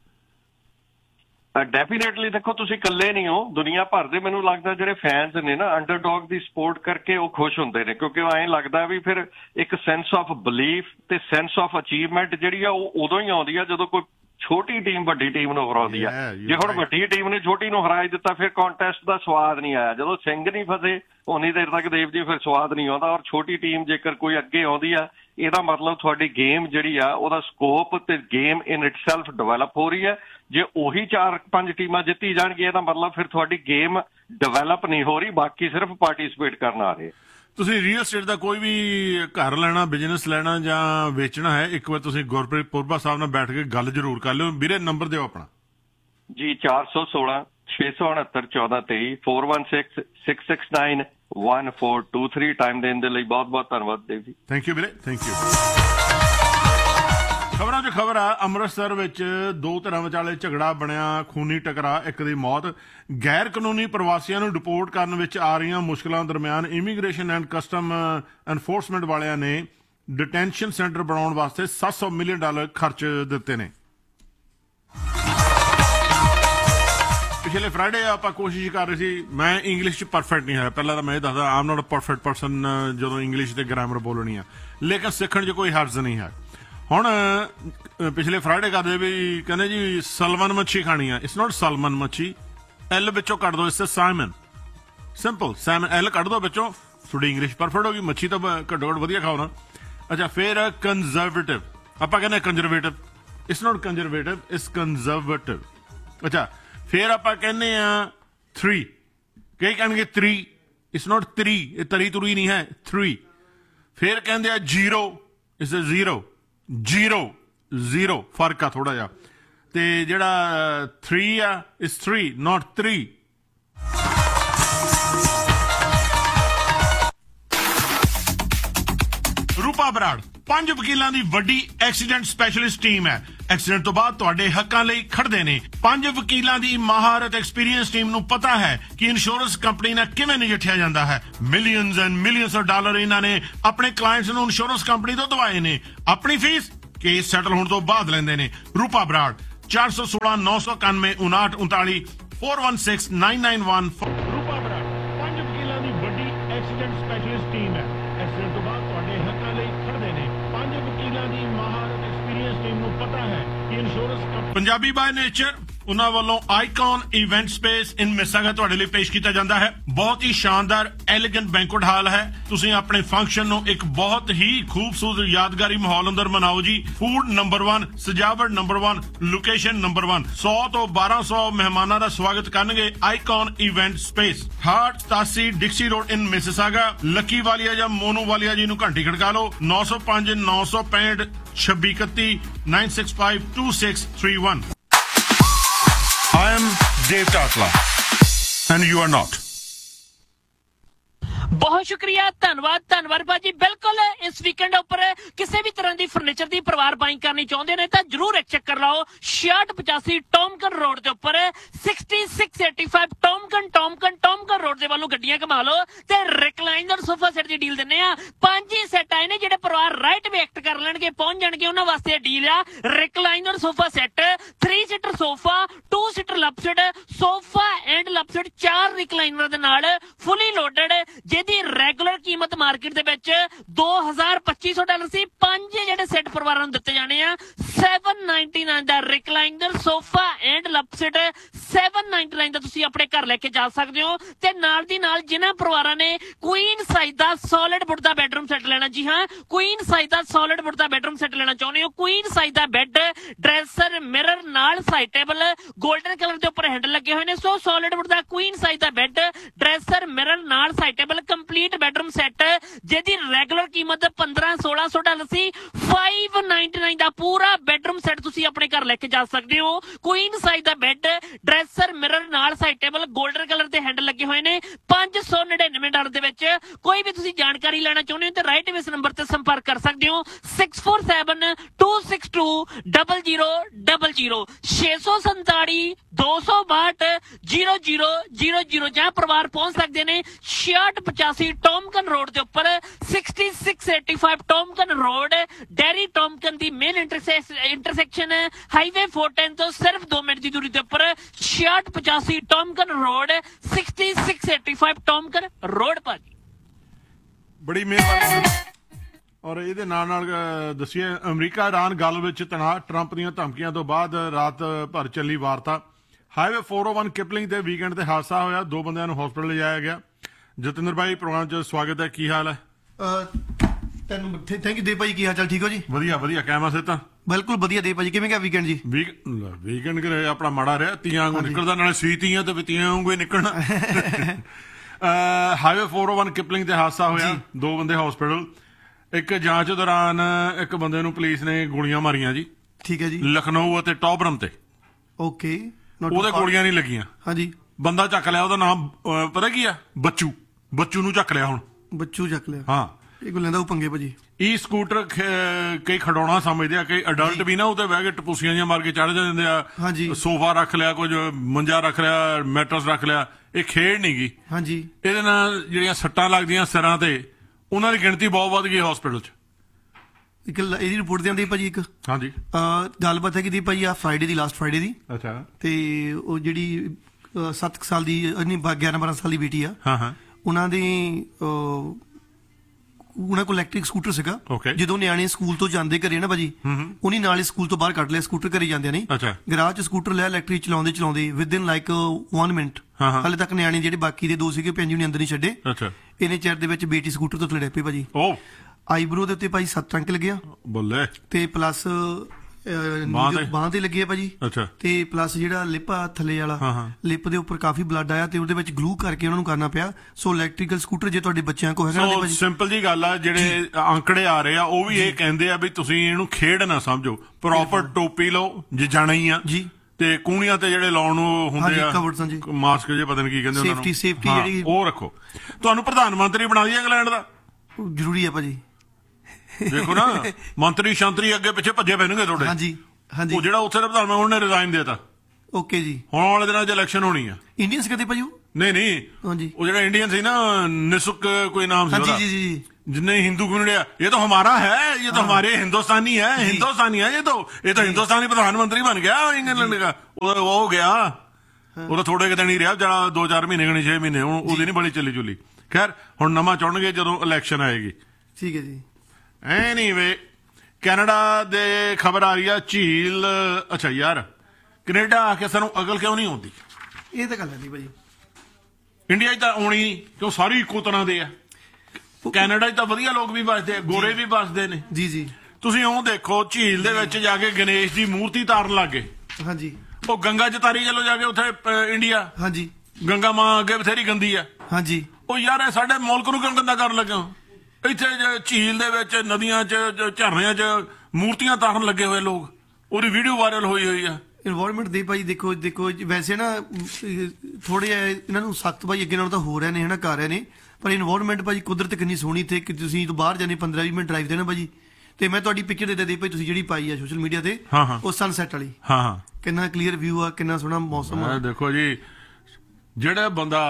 ਡੈਫੀਨੇਟਲੀ ਦੇਖੋ, ਤੁਸੀਂ ਇਕੱਲੇ ਨਹੀਂ ਹੋ, ਦੁਨੀਆ ਭਰ ਦੇ ਮੈਨੂੰ ਲੱਗਦਾ ਜਿਹੜੇ ਫੈਨਸ ਨੇ ਨਾ ਅੰਡਰਡੌਗ ਦੀ ਸਪੋਰਟ ਕਰਕੇ ਉਹ ਖੁਸ਼ ਹੁੰਦੇ ਨੇ, ਕਿਉਂਕਿ ਉਹ ਐਂ ਲੱਗਦਾ ਵੀ ਫਿਰ ਇੱਕ ਸੈਂਸ ਆਫ ਬਿਲੀਫ ਤੇ ਸੈਂਸ ਆਫ ਅਚੀਵਮੈਂਟ ਜਿਹੜੀ ਆ ਉਹ ਉਦੋਂ ਹੀ ਆਉਂਦੀ ਆ ਜਦੋਂ ਕੋਈ ਛੋਟੀ ਟੀਮ ਵੱਡੀ ਟੀਮ ਨੂੰ ਹਰਾਉਂਦੀ ਆ। ਜੇ ਹੁਣ ਵੱਡੀ ਟੀਮ ਨੇ ਛੋਟੀ ਨੂੰ ਹਰਾ ਦਿੱਤਾ ਫਿਰ ਕੰਟੈਸਟ ਦਾ ਸਵਾਦ ਨਹੀਂ ਆਇਆ। ਜਦੋਂ ਸਿੰਘ ਨਹੀਂ ਫਸੇ ਉਨੀ ਦੇਰ ਤੱਕ ਦੇਵ ਜੀ ਫਿਰ ਸਵਾਦ ਨਹੀਂ ਆਉਂਦਾ। ਔਰ ਛੋਟੀ ਟੀਮ ਜੇਕਰ ਕੋਈ ਅੱਗੇ ਆਉਂਦੀ ਆ, ਇਹਦਾ ਮਤਲਬ ਤੁਹਾਡੀ ਗੇਮ ਜਿਹੜੀ ਆ ਉਹਦਾ ਸਕੋਪ ਤੇ ਗੇਮ ਇਨ ਇਟਸੈਲਫ ਡਿਵੈਲਪ ਹੋ ਰਹੀ ਹੈ। ਜੇ ਉਹੀ 4-5 ਟੀਮਾਂ ਜਿੱਤੀ ਜਾਣਗੀਆਂ ਇਹਦਾ ਮਤਲਬ ਫਿਰ ਤੁਹਾਡੀ ਗੇਮ ਡਿਵੈਲਪ ਨਹੀਂ ਹੋ ਰਹੀ, ਬਾਕੀ ਸਿਰਫ ਪਾਰਟੀਸਪੇਟ ਕਰਨ ਆ ਰਹੇ। ਤੁਸੀਂ ਰੀਅਲ estate ਦਾ ਕੋਈ ਵੀ ਘਰ ਲੈਣਾ, ਬਿਜ਼ਨਸ ਲੈਣਾ ਜਾਂ ਵੇਚਣਾ ਹੈ, ਇੱਕ ਵਾਰ ਤੁਸੀਂ ਗੁਰਪ੍ਰੀਤ ਪੁਰਬਾ ਸਾਹਿਬ ਨਾਲ ਬੈਠ ਕੇ ਗੱਲ ਜ਼ਰੂਰ ਕਰ ਲਿਓ। ਵੀਰੇ ਨੰਬਰ ਦਿਓ ਆਪਣਾ। ਜੀ 416 669 1423 416 669 1423। ਟਾਈਮ ਦੇਣ ਦੇ ਲਈ ਬਹੁਤ ਬਹੁਤ ਧੰਨਵਾਦ ਦੇਵ ਜੀ। ਥੈਂਕ ਯੂ ਵੀਰੇ, ਥੈਂਕ ਯੂ। ਖਬਰਾਂ 'ਚ ਖਬਰ ਆ, ਅੰਮ੍ਰਿਤਸਰ ਵਿੱਚ 2 ਧਿਰਾਂ ਵਿਚਾਲੇ ਝਗੜਾ ਬਣਿਆ, ਖੂਨੀ ਟਕਰਾ, ਇੱਕ ਦੀ ਮੌਤ। ਗੈਰ ਕਾਨੂੰਨੀ ਪ੍ਰਵਾਸੀਆਂ ਨੂੰ ਡਿਪੋਰਟ ਕਰਨ ਵਿੱਚ ਆ ਰਹੀਆਂ ਮੁਸ਼ਕਲਾਂ ਦਰਮਿਆਨ ਇਮੀਗ੍ਰੇਸ਼ਨ ਐਂਡ ਕਸਟਮ ਐਨਫੋਰਸਮੈਂਟ ਵਾਲਿਆਂ ਨੇ ਡਿਟੈਂਸ਼ਨ ਸੈਂਟਰ ਬਣਾਉਣ ਵਾਸਤੇ $700 ਮਿਲੀਅਨ ਖਰਚ ਦਿੱਤੇ ਨੇ। ਪਿਛਲੇ ਫਰਾਈਡੇ ਆਪਾਂ ਕੋਸ਼ਿਸ਼ ਕਰ ਰਹੇ ਸੀ, ਮੈਂ ਇੰਗਲਿਸ਼ 'ਚ ਪਰਫੈਕਟ ਨਹੀਂ ਹੈ, ਪਹਿਲਾਂ ਤਾਂ ਮੈਂ ਇਹ ਦੱਸਦਾ ਆਮ ਨਾਟ ਅ ਪਰਫੈਕਟ ਪਰਸਨ ਜਦੋਂ ਇੰਗਲਿਸ਼ ਤੇ ਗ੍ਰਾਮਰ ਬੋਲਣੀ ਆ, ਲੇਕਿਨ ਸਿੱਖਣ 'ਚ ਕੋਈ ਹਰਜ਼ ਨਹੀਂ ਹੈ। ਹੁਣ ਪਿਛਲੇ ਫਰਾਈਡੇ ਕਰਦੇ ਵੀ ਕਹਿੰਦੇ ਜੀ ਸਲਮਨ ਮੱਛੀ ਖਾਣੀ ਆ। ਇਟਸ ਨਾਟ ਸਲਮਨ ਮੱਛੀ, ਐਲ ਵਿੱਚੋਂ ਕੱਢ ਦੋ, it's Simon, simple Simon, L ਕੱਢ ਦੋ ਵਿੱਚੋਂ, ਥੋੜੀ ਇੰਗਲਿਸ਼ ਪਰਫੈਕਟ ਹੋ ਗਈ। ਮੱਛੀ ਤਾਂ ਘੱਟੋ ਘੱਟ ਵਧੀਆ ਖਾਓ ਨਾ। ਅੱਛਾ, ਫਿਰ ਕੰਜ਼ਰਵੇਟਿਵ, ਆਪਾਂ ਕਹਿੰਦੇ conservative, it's not conservative, it's conservative. ਅੱਛਾ, ਫਿਰ ਆਪਾਂ ਕਹਿੰਦੇ ਆ 3, ਕਈ ਕਹਿਣਗੇ 3, ਇਟਸ ਨਾਟ 3, ਇਹ ਤਰੀ ਤੁਰੀ ਨਹੀਂ ਹੈ, 3। ਫਿਰ ਕਹਿੰਦੇ ਆ 0, ਇਟਸ ਅ 0, ਫਰਕ ਆ ਥੋੜਾ ਜਿਹਾ। ਤੇ ਜਿਹੜਾ 3 ਆ, ਇਟਸ 3 not 3। ਰੂਪਾ ਬਰਾੜ 5 ਵਕੀਲਾਂ ਦੀ ਵੱਡੀ ਐਕਸੀਡੈਂਟ ਸਪੈਸ਼ਲਿਸਟ ਟੀਮ ਹੈ। ਐਕਸੀਡੈਂਟ ਤੋਂ ਬਾਅਦ ਤੁਹਾਡੇ ਹੱਕਾਂ ਲਈ ਖੜਦੇ ਨੇ। 5 ਵਕੀਲਾਂ ਦੀ ਮਹਾਰਤ ਐਕਸਪੀਰੀਅੰਸ ਟੀਮ ਨੂੰ ਪਤਾ ਹੈ ਕਿ ਇੰਸ਼ੋਰੈਂਸ ਕੰਪਨੀ ਨਾਲ ਕਿਵੇਂ ਨਜਿੱਠਿਆ ਜਾਂਦਾ ਹੈ। Millions and millions of dollar ਇਹਨਾਂ ਨੇ ਆਪਣੇ ਕਲਾਇੰਟਸ ਨੂੰ ਇੰਸ਼ੋਰੈਂਸ ਕੰਪਨੀ ਤੋਂ ਦਵਾਏ ਨੇ। ਆਪਣੀ ਫੀਸ ਕੇਸ ਸੈਟਲ ਹੋਣ ਤੋਂ ਬਾਅਦ ਲੈਂਦੇ ਨੇ। ਰੂਪਾ ਬਰਾੜ 416 991 5939 416 991। ਰੂਪਾ ਬਰਾੜ 5 ਵਕੀਲਾਂ ਦੀ ਵੱਡੀ ਐਕਸੀਡੈਂਟ ਸਪੈਸ਼ਲਿਸਟ ਟੀਮ ਹੈ। ਐਕਸੀਡੈਂਟ ਤੋਂ ਬਾਅਦ ਤੁਹਾਡੇ ਹੱਕਾਂ ਲਈ ਖੜਦੇ ਨੇ। 5 ਵਕੀਲਾਂ ਦੀ ਮਹਾਰਤ ਐਕਸਪੀਰੀਅੰਸ ਟੀਮ ਨੂੰ ਪਤਾ ਹੈ ਕਿ ਇੰਸ਼ੋਰੈਂਸ ਪੰਜਾਬੀ ਬਾਈ ਨੇਚਰ ਉਹਨਾਂ ਵੱਲੋਂ ਆਈਕਨ ਇਵੈਂਟ ਸਪੇਸ ਇਨ ਮਿਸਾਗਾ ਤੁਹਾਡੇ ਲਈ ਪੇਸ਼ ਕੀਤਾ ਜਾਂਦਾ ਹੈ। ਬਹੁਤ ਹੀ ਸ਼ਾਨਦਾਰ ਐਲੀਗੈਂਟ ਬੈਂਕੁਏਟ ਹਾਲ ਹੈ। ਤੁਸੀਂ ਆਪਣੇ ਫੰਕਸ਼ਨ ਨੂੰ ਇੱਕ ਬਹੁਤ ਹੀ ਖੂਬਸੂਰਤ ਯਾਦਗਾਰੀ ਮਾਹੌਲ ਅੰਦਰ ਮਨਾਓ ਜੀ। ਫੂਡ ਨੰਬਰ 1, ਸਜਾਵਟ ਨੰਬਰ 1, ਲੋਕੇਸ਼ਨ ਨੰਬਰ 1। 100 ਤੋਂ 1200 ਮਹਿਮਾਨਾਂ ਦਾ ਸਵਾਗਤ ਕਰਨਗੇ ਆਈਕਨ ਇਵੈਂਟ ਸਪੇਸ। 87 ਡਿਕਸੀ ਰੋਡ ਇਨ ਮਿਸਿਸਾਗਾ। ਲੱਕੀ ਵਾਲੀਆ ਜਾਂ ਮੋਨੂ ਵਾਲੀਆ ਜੀ ਨੂੰ ਘੰਟੀ ਖੜਕਾ ਲਓ। 905 965 2631 965 2631। I am Dave Tatla and you are not. ਬਹੁਤ ਸ਼ੁਕਰੀਆ, ਧੰਨਵਾਦ ਭਾਜੀ। ਬਿਲਕੁਲ ਇਸ ਵੀਕਐਂਡ ਉੱਪਰ ਕਿਸੇ ਵੀ ਤਰ੍ਹਾਂ ਦੀ ਫਰਨੀਚਰ ਦੀ ਪਰਿਵਾਰ ਬਾਈਂਗ ਕਰਨੀ ਚਾਹੁੰਦੇ ਨੇ ਤਾਂ ਜਰੂਰ ਇੱਕ ਚੱਕਰ ਲਾਓ 6685 ਟੌਮਕਨ ਰੋਡ ਦੇ ਉੱਪਰ 6685 ਟੌਮਕਨ ਰੋਡ ਦੇ ਵੱਲੋਂ ਗੱਡੀਆਂ ਘੁਮਾ ਲਓ ਤੇ ਰਿਕਲਾਈਨਰ ਸੋਫਾ ਸੈੱਟ ਦੀ ਡੀਲ ਦਿੰਨੇ ਆ। 5 ਹੀ ਸੈੱਟ ਆਏ ਨੇ ਜਿਹੜੇ ਪਰਿਵਾਰ ਰਾਈਟ ਵੇ ਐਕਟ ਕਰ ਲੈਣਗੇ, ਪਹੁੰਚ ਜਾਣਗੇ, ਉਹਨਾਂ ਵਾਸਤੇ ਡੀਲ ਆ recliner sofa set 3 seater sofa 2 seater ਲਪਸਡ sofa and ਲਪਸਡ 4 recliner ਦੇ ਨਾਲ ਫੁੱਲੀ ਲੋਡਡ ਜਿਹਦੀ ਰੈਗੂਲਰ ਕੀਮਤ ਮਾਰਕੀਟ ਦੇ ਵਿੱਚ $2,2500 ਸੀ। 5 ਜਿਹੜੇ ਸੈੱਟ ਪਰਿਵਾਰਾਂ ਨੂੰ ਦਿੱਤੇ ਜਾਣੇ ਆ। 799 ਦਾ ਰਿਕਲਾਈਨਰ ਸੋਫਾ ਐਂਡ ਲਪਸਡ 799 ਦਾ ਤੁਸੀਂ ਆਪਣੇ ਘਰ ਲੈ ਕੇ ਜਾ ਸਕਦੇ ਹੋ। ਤੇ ਨਾਲ ਦੀ ਨਾਲ ਜਿਨ੍ਹਾਂ ਪਰਿਵਾਰਾਂ ਨੇ ਕੁਈਨ ਸਾਈਜ਼ ਦਾ ਸੋਲਿਡ ਵੁੱਡ ਦਾ ਬੈਡਰੂਮ ਸੈੱਟ ਲੈਣਾ, ਜੀ ਹਾਂ ਕੁਈਨ ਸਾਈਜ਼ ਦਾ ਸੋਲਿਡ ਵੁੱਡ ਦਾ ਬੈਡਰੂਮ ਸੈੱਟ ਲੈਣਾ ਚਾਹੁੰਦੇ ਹੋ, ਕੁਈਨ ਸਾਈਜ਼ ਦਾ ਬੈੱਡ ਡਰੈਸਰ ਮਿਰਰ ਨਾਲ ਸਾਈਡ ਟੇਬਲ 골ਡਨ ਕਲਰ ਦੇ ਉੱਪਰ ਹੈਂਡਲ ਲੱਗੇ ਹੋਏ ਨੇ। ਸੋ ਸੋਲਿਡ ਵੁੱਡ ਦਾ ਕੁਈਨ ਸਾਈਜ਼ ਦਾ ਬੈੱਡ ਡਰੈਸਰ ਮਿਰਰ ਨਾਲ side table complete bedroom set ਜਿਹਦੀ ਰੈਗੂਲਰ ਕੀਮਤ $1,500-1,600 ਸੀ। 599 ਦਾ ਪੂਰਾ ਬੈਡਰੂਮ ਸੈੱਟ ਤੁਸੀਂ ਆਪਣੇ ਘਰ ਲੈ ਕੇ ਜਾ ਸਕਦੇ ਹੋ। ਕੁਈਨ ਸਾਈਜ਼ ਦਾ ਬੈੱਡ ਡਰੈਸਰ ਮਿਰਰ ਨਾਲ ਸਾਈਡ ਟੇਬਲ 골ਡਨ ਕਲਰ ਦੇ ਹੈਂਡਲ ਲੱਗੇ ਹੋਏ ਨੇ। $599 ਦੇ ਵਿੱਚ ਕੋਈ ਵੀ ਤੁਸੀਂ ਜਾਣਕਾਰੀ ਲੈਣਾ ਚਾਹੁੰਦੇ ਹੋ ਤਾਂ ਰਾਈਟ ਵੇ ਇਸ ਨੰਬਰ ਤੇ ਸੰਪਰਕ ਕਰ ਸਕਦੇ ਹੋ 6472620000 647 262 0000 ਜਾਂ ਪਰਿਵਾਰ ਪਹੁੰਚ ਸਕਦੇ ਨੇ 6685 ਟੌਮਕਨ ਰੋਡ ਦੇ ਉੱਪਰ 6685 ਟੌਮਕਨ ਰੋਡ ਡੈਰੀ ਟੌਮਕਨ ਦੀ ਮੇਨ ਇੰਟਰਸੈਕਸ਼ਨ ਹਾਈਵੇ 410 ਤੋਂ ਸਿਰਫ 2 ਮਿੰਟ ਦੀ ਦੂਰੀ ਦੇ ਉੱਪਰ 6685 ਟੌਮਕਨ ਰੋਡ 6685 ਟੌਮਕਨ ਰੋਡ ਭਾਜੀ। ਬੜੀ ਮਿਹਰਬਾਨੀ। ਔਰ ਇਹਦੇ ਨਾਲ ਦੱਸੀਏ ਅਮਰੀਕਾ ਇਰਾਨ ਗੱਲ ਵਿੱਚ ਤਣਾਅ, ਟਰੰਪ ਦੀਆਂ ਧਮਕੀਆਂ ਤੋਂ ਬਾਅਦ ਰਾਤ ਭਰ ਚੱਲੀ ਵਾਰਤਾ। ਹਾਈਵੇ 401 ਕਿਪਲਿੰਗ ਦੇ ਵੀਕਐਂਡ ਤੇ ਹਾਦਸਾ ਹੋਇਆ, 2 ਬੰਦਿਆਂ ਨੂੰ ਹਸਪਤਾਲ ਲਿਜਾਇਆ ਗਿਆ। ਜਤਿੰਦਰ ਭਾਈ ਪ੍ਰੋਗਰਾਮ 'ਚ ਸਵਾਗਤ ਹੈ, ਕੀ ਹਾਲ ਹੈ? ਤੈਨੂੰ ਥੈਂਕ ਯੂ ਦੇਵ ਭਾਈ, ਕੀ ਹਾਲ ਚਾਲ? ਠੀਕ ਹੋ ਜੀ? ਵਧੀਆ ਕਹਿਮਾ ਸੇ ਤਾਂ ਬਿਲਕੁਲ ਵਧੀਆ ਦੇਵ ਭਾਜੀ। ਕਿਵੇਂ ਗਿਆ ਵੀਕਐਂਡ ਜੀ? ਵੀਕਐਂਡ ਆਪਣਾ ਮਾੜਾ ਰਿਹਾ, ਤੀਆਂ ਵਾਂਗੂ ਨਿਕਲਦਾ, ਨਾਲੇ ਸੂਈ ਤੀਆਂ ਤੇ ਤੀਆਂ ਵਾਂਗੂ ਹੀ ਨਿਕਲਣਾ। ਹਾਈਵੇ 401 ਕਿਪਲਿੰਗ ਤੇ ਹਾਦਸਾ ਹੋਇਆ, 2 ਬੰਦੇ ਹਸਪਤਾਲ। ਇੱਕ ਜਾਂਚ ਦੌਰਾਨ ਇੱਕ ਬੰਦੇ ਨੂੰ ਪੁਲਿਸ ਨੇ ਗੋਲੀਆਂ ਮਾਰੀਆਂ ਜੀ। ਠੀਕ ਹੈ ਜੀ। ਲਖਨਊ ਅਤੇ ਟੌਬਰਮ ਤੇ। ਓਕੇ। ਉਹਦੇ ਗੋਲੀਆਂ ਨਹੀਂ ਲੱਗੀਆਂ। ਹਾਂਜੀ। ਬੰਦਾ ਚੱਕ ਲਿਆ, ਉਹਦਾ ਨਾਮ ਪਤਾ ਕੀ ਆ? ਬੱਚੂ ਨੂੰ ਚੱਕ ਲਿਆ। ਹੁਣ ਬੱਚੂ ਚੱਕ ਲਿਆ? ਹਾਂ। ਇਹ ਕੋ ਲੈਂਦਾ ਉਹ ਪੰਗੇ ਭਾਜੀ। ਈ ਸਕੂਟਰ ਕਈ ਖਡਾਉਣਾ ਸਮਝਦੇ ਆ, ਕਈ ਅਡਲਟ ਵੀ ਨਾ ਉਹਦੇ ਬਹਿ ਕੇ ਟਪੂਸੀਆਂ ਜਿਹਾ ਮਾਰ ਕੇ ਚੜ ਜਾਂਦੇ ਆ। ਹਾਂਜੀ। ਸੋਫਾ ਰੱਖ ਲਿਆ, ਕੁਝ ਮੰਜਾ ਰੱਖ ਲਿਆ, ਮੈਟਰਸ ਰੱਖ ਲਿਆ। ਇਹ ਖੇਡ ਨਹੀਂ ਗੀ। ਹਾਂਜੀ। ਇਹਦੇ ਨਾਲ ਜਿਹੜੀਆਂ ਸੱਟਾਂ ਲੱਗਦੀਆਂ ਸਿਰਾਂ ਤੇ, ਉਹਨਾਂ ਦੀ ਗਿਣਤੀ ਬਹੁਤ ਵੱਧ ਗਈ ਹਸਪੀਟਲ 'ਚ। ਇੱਕ ਇਹਦੀ ਰਿਪੋਰਟ ਦੇ ਆਉਂਦੀ ਭਾਜੀ ਇੱਕ। ਹਾਂਜੀ। ਗੱਲਬਾਤ ਹੈ ਕਿ ਭਾਜੀ ਆ ਫਰਾਈਡੇ ਦੀ, ਲਾਸਟ ਫਰਾਈਡੇ ਦੀ। ਅੱਛਾ। ਤੇ ਉਹ ਜਿਹੜੀ 7 ਸਾਲ ਦੀ 11-12 ਸਾਲ ਦੀ ਬੇਟੀ ਆ, ਉਹਨਾਂ ਦੀ ਉਹਨਾਂ ਕੋਲ ਇਲੈਕਟ੍ਰਿਕ ਸਕੂਟਰ ਸੀਗਾ। ਜਦੋਂ ਨਿਆਣੇ ਸਕੂਲ ਤੋਂ ਜਾਂਦੇ ਘਰੇ ਨਾ ਭਾਜੀ, ਉਹਨੇ ਨਾਲ ਹੀ ਸਕੂਲ ਤੋਂ ਬਾਹਰ ਕੱਢ ਲਿਆ ਸਕੂਟਰ, ਘਰੇ ਜਾਂਦੇ ਨਹੀਂ। ਗਰਾਜ 'ਚ ਸਕੂਟਰ ਲਿਆ, ਇਲੈਕਟ੍ਰਿਕ ਚਲਾਉਂਦੇ ਵਿਦਿਨ ਲਾਈਕ 1 ਮਿੰਟ ਹਾਲੇ ਤੱਕ ਨਿਆਣੇ ਜਿਹੜੇ ਬਾਕੀ ਦੇ 2 ਸੀਗੇ ਭੈਣ ਜੀ ਨੇ ਅੰਦਰ ਨਹੀਂ ਛੱਡੇ। ਇਹਨੇ ਚਿਰ ਦੇ ਵਿੱਚ ਬੇਟੀ ਸਕੂਟਰ ਤੋਂ ਥੱਲੇ ਪਈ ਭਾਜੀ। ਆਈਬਰੋ ਦੇ ਉੱਤੇ ਭਾਜੀ 7 ਟੰਕ ਲੱਗਿਆ ਬੱਲੇ, ਤੇ ਪਲੱਸ ਬਾਂਹ ਤੇ ਲੱਗੀ ਆ ਭਾਜੀ। ਤੇ ਪਲੱਸ ਜਿਹੜਾ ਲਿਪ ਆ ਥੱਲੇ ਵਾਲਾ, ਲਿਪ ਦੇ ਉੱਪਰ ਕਾਫੀ ਬਲੱਡ ਆਇਆ ਤੇ ਉਹਦੇ ਵਿੱਚ ਗਲੂ ਕਰਕੇ ਉਹਨਾਂ ਨੂੰ ਕਰਨਾ ਪਿਆ। ਸੋ ਇਲੈਕਟ੍ਰੀਕਲ ਸਕੂਟਰ ਜੇ ਤੁਹਾਡੇ ਬੱਚਿਆਂ ਕੋਲ ਹੈਗਾ, ਸਿੰਪਲ ਜੀ ਗੱਲ ਆ। ਜਿਹੜੇ ਅੰਕੜੇ ਆ ਰਹੇ ਆ ਉਹ ਵੀ ਇਹ ਕਹਿੰਦੇ ਆ ਵੀ ਤੁਸੀਂ ਇਹਨੂੰ ਖੇਡ ਨਾ ਸਮਝੋ, ਪ੍ਰੋਪਰ ਟੋਪੀ ਲਓ ਜੇ ਜਾਣਾ ਹੀ ਆ ਜੀ, ਤੇ ਕੂਣੀਆਂ ਤੇ ਜਿਹੜੇ ਲਾਉਣ ਨੂੰ ਹੁੰਦੇ ਆ ਮਾਸਕ ਜੇ, ਪਤਾ ਨਹੀਂ ਕੀ ਕਹਿੰਦੇ ਉਹਨਾਂ ਨੂੰ, ਸੇਫਟੀ ਜਿਹੜੀ ਉਹ ਰੱਖੋ। ਤੁਹਾਨੂੰ ਪ੍ਰਧਾਨ ਮੰਤਰੀ ਬਣਾ ਦਈਏ ਇੰਗਲੈਂਡ ਦਾ? ਜ਼ਰੂਰੀ ਆ ਭਾਜੀ। ਦੇਖੋ ਨਾ, ਮੰਤਰੀ ਸ਼ੰਤਰੀ ਅੱਗੇ ਪਿੱਛੇ ਭੱਜੇ ਪੈਣਗੇ ਤੁਹਾਡੇ। ਹਾਂਜੀ। ਹਾਂਜੀ। ਉਹ ਜਿਹੜਾ ਉੱਥੇ ਦਾ ਪ੍ਰਧਾਨ ਮੰਤਰੀ ਉਹਨੇ ਰਿਜ਼ਾਈਨ ਦੇਤਾ। ਓਕੇ ਜੀ। ਹੁਣ ਵਾਲੇ ਦਿਨਾਂ 'ਚ ਇਲੈਕਸ਼ਨ ਹੋਣੀ ਆ। ਇੰਡੀਅਨਸ ਕਦੇ ਭਾਈ ਉਹ? ਨਹੀਂ ਹਾਂਜੀ। ਉਹ ਜਿਹੜਾ ਇੰਡੀਅਨ ਸੀ ਨਾ, ਨਿਸੁਕ ਕੋਈ ਨਾਮ ਸੀ ਹਾਂਜੀ ਉਹਦਾ, जी जिसने हिंदू कम्युनिटी, ये तो हमारा है, ये तो हमारे हिंदुस्तानी है, हिंदुस्तानी है, ये तो हिंदुस्तानी प्रधानमंत्री बन गया इंग्लैंड का। वो हो गया, वो तो थोड़े दिन ही रहा, जरा 2-4 महीने गणे 6 महीने, ਉਹਦੀ ਨਹੀਂ ਬੜੀ ਚੱਲੀ ਚੁੱਲੀ। ਖੈਰ ਹੁਣ ਨਵਾਂ ਚੁਣਨਗੇ ਜਦੋਂ ਇਲੈਕਸ਼ਨ ਆਏਗੀ। ਠੀਕ ਹੈ ਜੀ। ਐਨੀਵੇ ਕੈਨੇਡਾ ਦੇ ਖਬਰ ਆ ਰਹੀ ਆ ਝੀਲ। ਅੱਛਾ ਯਾਰ, ਕੈਨੇਡਾ ਆ ਕੇ ਸਾਨੂੰ ਅਕਲ ਕਿਉਂ ਨਹੀਂ ਆਉਂਦੀ? ਇਹ ਤਾਂ ਗੱਲ ਹੈ ਜੀ ਭਾਈ। ਇੰਡੀਆ 'ਚ ਤਾਂ ਆਉਣੀ ਨਹੀਂ, ਕਿਉਂ ਸਾਰੇ ਇੱਕੋ ਤਰ੍ਹਾਂ ਦੇ ਆ। ਕੈਨੇਡਾ 'ਚ ਤਾਂ ਵਧੀਆ ਲੋਕ ਵੀ ਵੱਸਦੇ ਆ, ਗੋਰੇ ਵੀ ਵੱਸਦੇ ਨੇ। ਜੀ ਜੀ। ਤੁਸੀਂ ਉਹ ਦੇਖੋ, ਝੀਲ ਦੇ ਵਿੱਚ ਜਾ ਕੇ ਗਣੇਸ਼ ਦੀ ਮੂਰਤੀ ਤਾਰਨ ਲੱਗੇ। ਹਾਂਜੀ। ਉਹ ਗੰਗਾ 'ਚ ਤਾਰੀ ਚਲੋ ਜਾ ਕੇ ਉੱਥੇ ਇੰਡੀਆ। ਹਾਂਜੀ। ਗੰਗਾ ਮਾਂ ਅੱਗੇ ਬਥੇਰੀ ਗੰਦੀ ਆ। ਹਾਂਜੀ। ਉਹ ਯਾਰ ਇਹ ਸਾਡੇ ਮੁਲਕ ਨੂੰ ਕਿਉਂ ਗੰਦਾ ਕਰਨ ਲੱਗੇ ਹੋ? ਇੱਥੇ ਝੀਲ ਦੇ ਵਿੱਚ, ਨਦੀਆਂ 'ਚ, ਝਰਨਿਆਂ 'ਚ ਮੂਰਤੀਆਂ ਤਾਰਨ ਲੱਗੇ ਹੋਏ ਲੋਕ। ਉਹਦੀ ਵੀਡੀਓ ਵਾਇਰਲ ਹੋਈ ਆ। ਇਨਵਾਇਰਨਮੈਂਟ ਦੇ ਭਾਈ ਦੇਖੋ ਵੈਸੇ ਨਾ ਥੋੜੇ ਇਹਨਾਂ ਨੂੰ ਸਖਤ ਭਾਈ ਅੱਗੇ ਨਾਲੋਂ ਤਾਂ ਹੋ ਰਹੇ ਨੇ ਹਨਾ, ਕਰ ਰਹੇ ਨੇ, ਪਰ ਇਨਵਾਇਰਨਮੈਂਟ ਭਾਜੀ ਕੁਦਰਤ ਕਿੰਨੀ ਸੋਹਣੀ ਇੱਥੇ ਕਿ ਤੁਸੀਂ ਬਾਹਰ ਜਾਣੇ 15-20 ਮਿੰਟ ਡਰਾਈਵ ਦੇਣਾ ਭਾਜੀ। ਤੇ ਮੈਂ ਤੁਹਾਡੀ ਪਿਕਚਰ ਦੇ ਭਾਈ, ਤੁਸੀਂ ਜਿਹੜੀ ਪਾਈ ਆ ਸੋਸ਼ਲ ਮੀਡੀਆ ਤੇ, ਉਹ ਸਨਸੈਟ ਵਾਲੀ। ਹਾਂ। ਕਿੰਨਾ ਕਲੀਅਰ ਵਿਊ ਆ, ਕਿੰਨਾ ਸੋਹਣਾ ਮੌਸਮ ਆ। ਦੇਖੋ ਜੀ, ਜਿਹੜਾ ਬੰਦਾ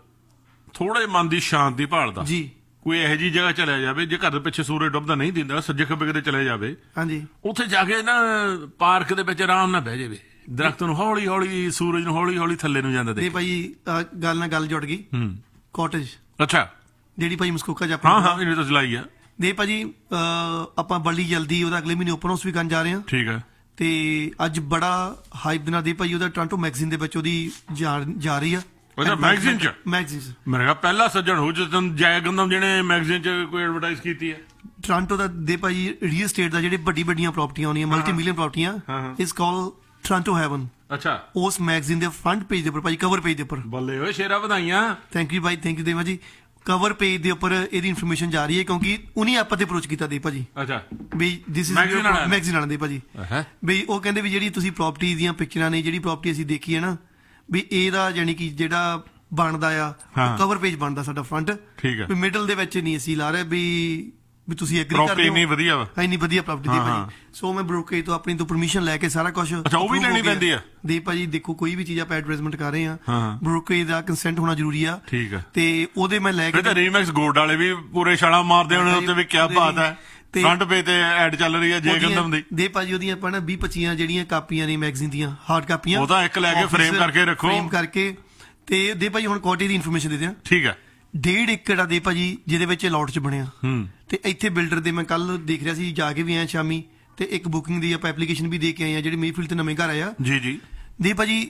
ਥੋੜੇ ਮਨ ਦੀ ਸ਼ਾਂਤੀ ਭਾਲਦਾ ਜੀ, ਕੋਈ ਇਹੋ ਜਿਹੀ ਜਗ੍ਹਾ ਚਲਿਆ ਜਾਵੇ, ਜੇ ਘਰ ਦੇ ਪਿੱਛੇ ਸੂਰਜ ਡੁੱਬਦਾ ਨਹੀਂ ਦਿੰਦਾ, ਸੱਜੇ ਖੱਬੇ ਕਿਤੇ ਚਲੇ ਜਾਵੇ। ਹਾਂਜੀ। ਉੱਥੇ ਜਾ ਕੇ ਨਾ ਪਾਰਕ ਦੇ ਵਿੱਚ ਆਰਾਮ ਨਾਲ ਬਹਿ ਜਾਵੇ, ਦਰਖਤ ਨੂੰ ਹੌਲੀ ਹੌਲੀ, ਸੂਰਜ ਨੂੰ ਹੌਲੀ ਹੌਲੀ ਥੱਲੇ ਨੂੰ ਜਾਂਦਾ ਦੇਖ। ਭਾਈ ਗੱਲ ਨਾਲ ਗੱਲ ਜੁੜ ਗਈ। ਕਾਟੇਜ। ਅੱਛਾ। ਜਿਹੜੀ ਭਾਈ ਮਸਕੋਕਾ ਚ ਇਹਨੇ ਤਾਂ ਚਲਾਈ ਆ ਦੇ ਭਾਜੀ। ਆਪਾਂ ਬੜੀ ਜਲਦੀ ਉਹਦਾ ਅਗਲੇ ਮਹੀਨੇ ਓਪਨ ਹਾਊਸ ਵੀ ਕਰਨ ਜਾ ਰਹੇ ਹਾਂ। ਠੀਕ ਹੈ। ਤੇ ਅੱਜ ਬੜਾ ਹਾਈਪ ਦੇ ਨਾਲ ਦੇ ਭਾਈ ਉਹਦਾ ਟੋਰਾਂਟੋ ਮੈਗਜ਼ੀਨ ਦੇ ਵਿੱਚ ਉਹਦੀ ਜਾ ਰਹੀ ਆ। ਮੈਗਜ਼ੀਨ ਚ ਮੇਰੇ ਕੋਲ ਪਹਿਲਾ ਸੱਜਣ ਹੋ ਜਦੋਂ ਜੈ ਗੰਦਮ ਜਿਹਨੇ ਮੈਗਜ਼ੀਨ ਚ ਕੋਈ ਐਡਵਰਟਾਈਜ਼ ਕੀਤੀ ਹੈ। ਟੋਰਾਂਟੋ ਦਾ ਦੇ ਭਾਈ ਰੀਅਲ ਸਟੇਟ ਦਾ ਜਿਹੜੇ ਵੱਡੀਆਂ ਪ੍ਰਾਪਰਟੀਆਂ ਆਉਂਦੀਆਂ, ਮਲਟੀ ਮਿਲੀਅਨ ਪ੍ਰਾਪਰਟੀਆਂ, ਇਸ ਕਾਲ ਟੋਰਾਂਟੋ ਹੈਵਨ। ਅੱਛਾ। ਉਸ ਮੈਗਜ਼ੀਨ ਦੇ ਫਰੰਟ ਪੇਜ ਦੇ ਉੱਪਰ ਭਾਈ, ਕਵਰ ਪੇਜ ਦੇ ਉੱਪਰ। ਬੱਲੇ ਓਏ ਸ਼ੇਰਾ, ਵਧਾਈਆਂ। Thank you Bhai, thank you ਦੇਵਾ ਜੀ। ਕਵਰ ਪੇਜ ਦੇ ਉੱਪਰ ਇਹਦੀ ਇਨਫੋਰਮੇਸ਼ਨ ਜਾ ਰਹੀ ਹੈ ਕਿਉਂਕਿ ਉਹਨੇ ਆਪਾਂ ਤੇ ਅਪਰੋਚ ਕੀਤਾ ਦੇ ਭਾਜੀ। ਅੱਛਾ। ਵੀ ਦਿਸ ਇਜ਼ ਮੈਗਜ਼ੀਨ ਵਾਲਾ ਦੇ ਭਾਜੀ। ਵੀ ਉਹ ਕਹਿੰਦੇ ਵੀ ਜਿਹੜੀ ਤੁਸੀਂ ਪ੍ਰਾਪਰਟੀ ਦੀਆਂ ਪਿਕਚਰਾਂ ਨੇ, ਜਿਹੜੀ ਪ੍ਰਾਪਰਟੀ ਅਸੀਂ ਦੇਖੀ ਹੈ ਨਾ, ਵੀ ਇਹਦਾ ਯਾਨੀ ਕਿ ਜਿਹੜਾ ਬਣਦਾ ਆ ਕਵਰ ਪੇਜ ਬਣਦਾ ਸਾਡਾ ਫਰੰਟ। ਠੀਕ ਹੈ। ਵੀ ਮਿਡਲ ਦੇ ਵਿੱਚ ਨਹੀਂ ਅਸੀਂ ਲਾ ਰਹੇ ਵੀ ਤੁਸੀਂ ਐਗਰੀ ਕਰਦੇ ਹੋ। ਇੰਨੀ ਵਧੀਆ ਵਾ, ਇੰਨੀ ਵਧੀਆ ਪ੍ਰਾਪਰਟੀ ਦੀ ਭਾਜੀ। ਸੋ ਮੈਂ ਬ੍ਰੋਕਰੇਜ ਤੋਂ ਆਪਣੀ ਤੋਂ ਪਰਮਿਸ਼ਨ ਲੈ ਕੇ ਸਾਰਾ ਕੁਝ। ਅੱਛਾ, ਉਹ ਵੀ ਲੈਣੀ ਪੈਂਦੀ ਆ ਦੇ ਭਾਜੀ। ਦੇਖੋ ਕੋਈ ਵੀ ਚੀਜ਼ ਆਪਾਂ ਐਡਵਰਟਾਈਜ਼ਮੈਂਟ ਕਰ ਰਹੇ ਆ, ਬ੍ਰੋਕਰੇਜ ਦਾ ਕੰਸੈਂਟ ਹੋਣਾ ਜ਼ਰੂਰੀ ਆ। ਠੀਕ ਹੈ। ਤੇ ਉਹਦੇ ਮੈਂ ਲੈ ਕੇ ਰੀਮੈਕਸ ਗੋਲਡ ਵਾਲੇ ਵੀ ਪੂਰੇ ਛਾਲਾਂ ਮਾਰਦੇ ਹੋਣੇ ਉੱਤੇ ਵੀ, ਕੀ ਬਾਤ ਹੈ। ਫਰੰਟ ਪੇਜ ਤੇ ਐਡ ਚੱਲ ਰਹੀ ਹੈ ਜੈ ਗੰਦਮ ਦੀ। ਦੇ ਭਾਜੀ ਉਹਦੀਆਂ ਆਪਾਂ ਨਾ 20-25 ਜਿਹੜੀਆਂ ਕਾਪੀਆਂ ਨੇ ਮੈਗਜ਼ੀਨ ਦੀਆਂ, ਹਾਰਡ ਕਾਪੀਆਂ, ਉਹਦਾ ਇੱਕ ਲੈ ਕੇ ਫਰੇਮ ਕਰਕੇ ਰੱਖੋ। ਫਰੇਮ ਕਰਕੇ ਤੇ ਦੇ ਭਾਜੀ ਹੁਣ ਕੋਟੇ ਦੀ ਇਨਫੋਰਮੇਸ਼ਨ ਦੇ ਦਿਆਂ। ਠੀਕ ਹੈ। 1.5 ਏਕੜ ਆ ਦੇ ਭਾਜੀ, ਜਿਹਦੇ ਵਿੱਚ ਲੋਟ ਚ ਬਣਿਆ। ਤੇ ਇੱਥੇ ਬਿਲਡਰ ਦੇ ਮੈਂ ਕੱਲ ਦੇਖ ਰਿਹਾ ਸੀ, ਜਾ ਕੇ ਵੀ ਆਇਆ ਸ਼ਾਮੀ, ਤੇ ਇੱਕ ਬੁਕਿੰਗ ਦੀ ਆਪਾਂ ਐਪਲੀਕੇਸ਼ਨ ਵੀ ਦੇ ਕੇ ਆਏ ਆ, ਜਿਹੜੇ ਮੇਫੀਲਡ ਤੇ ਨਵੇਂ ਘਰ ਆਇਆ। ਜੀ ਜੀ। ਦੇ ਭਾਜੀ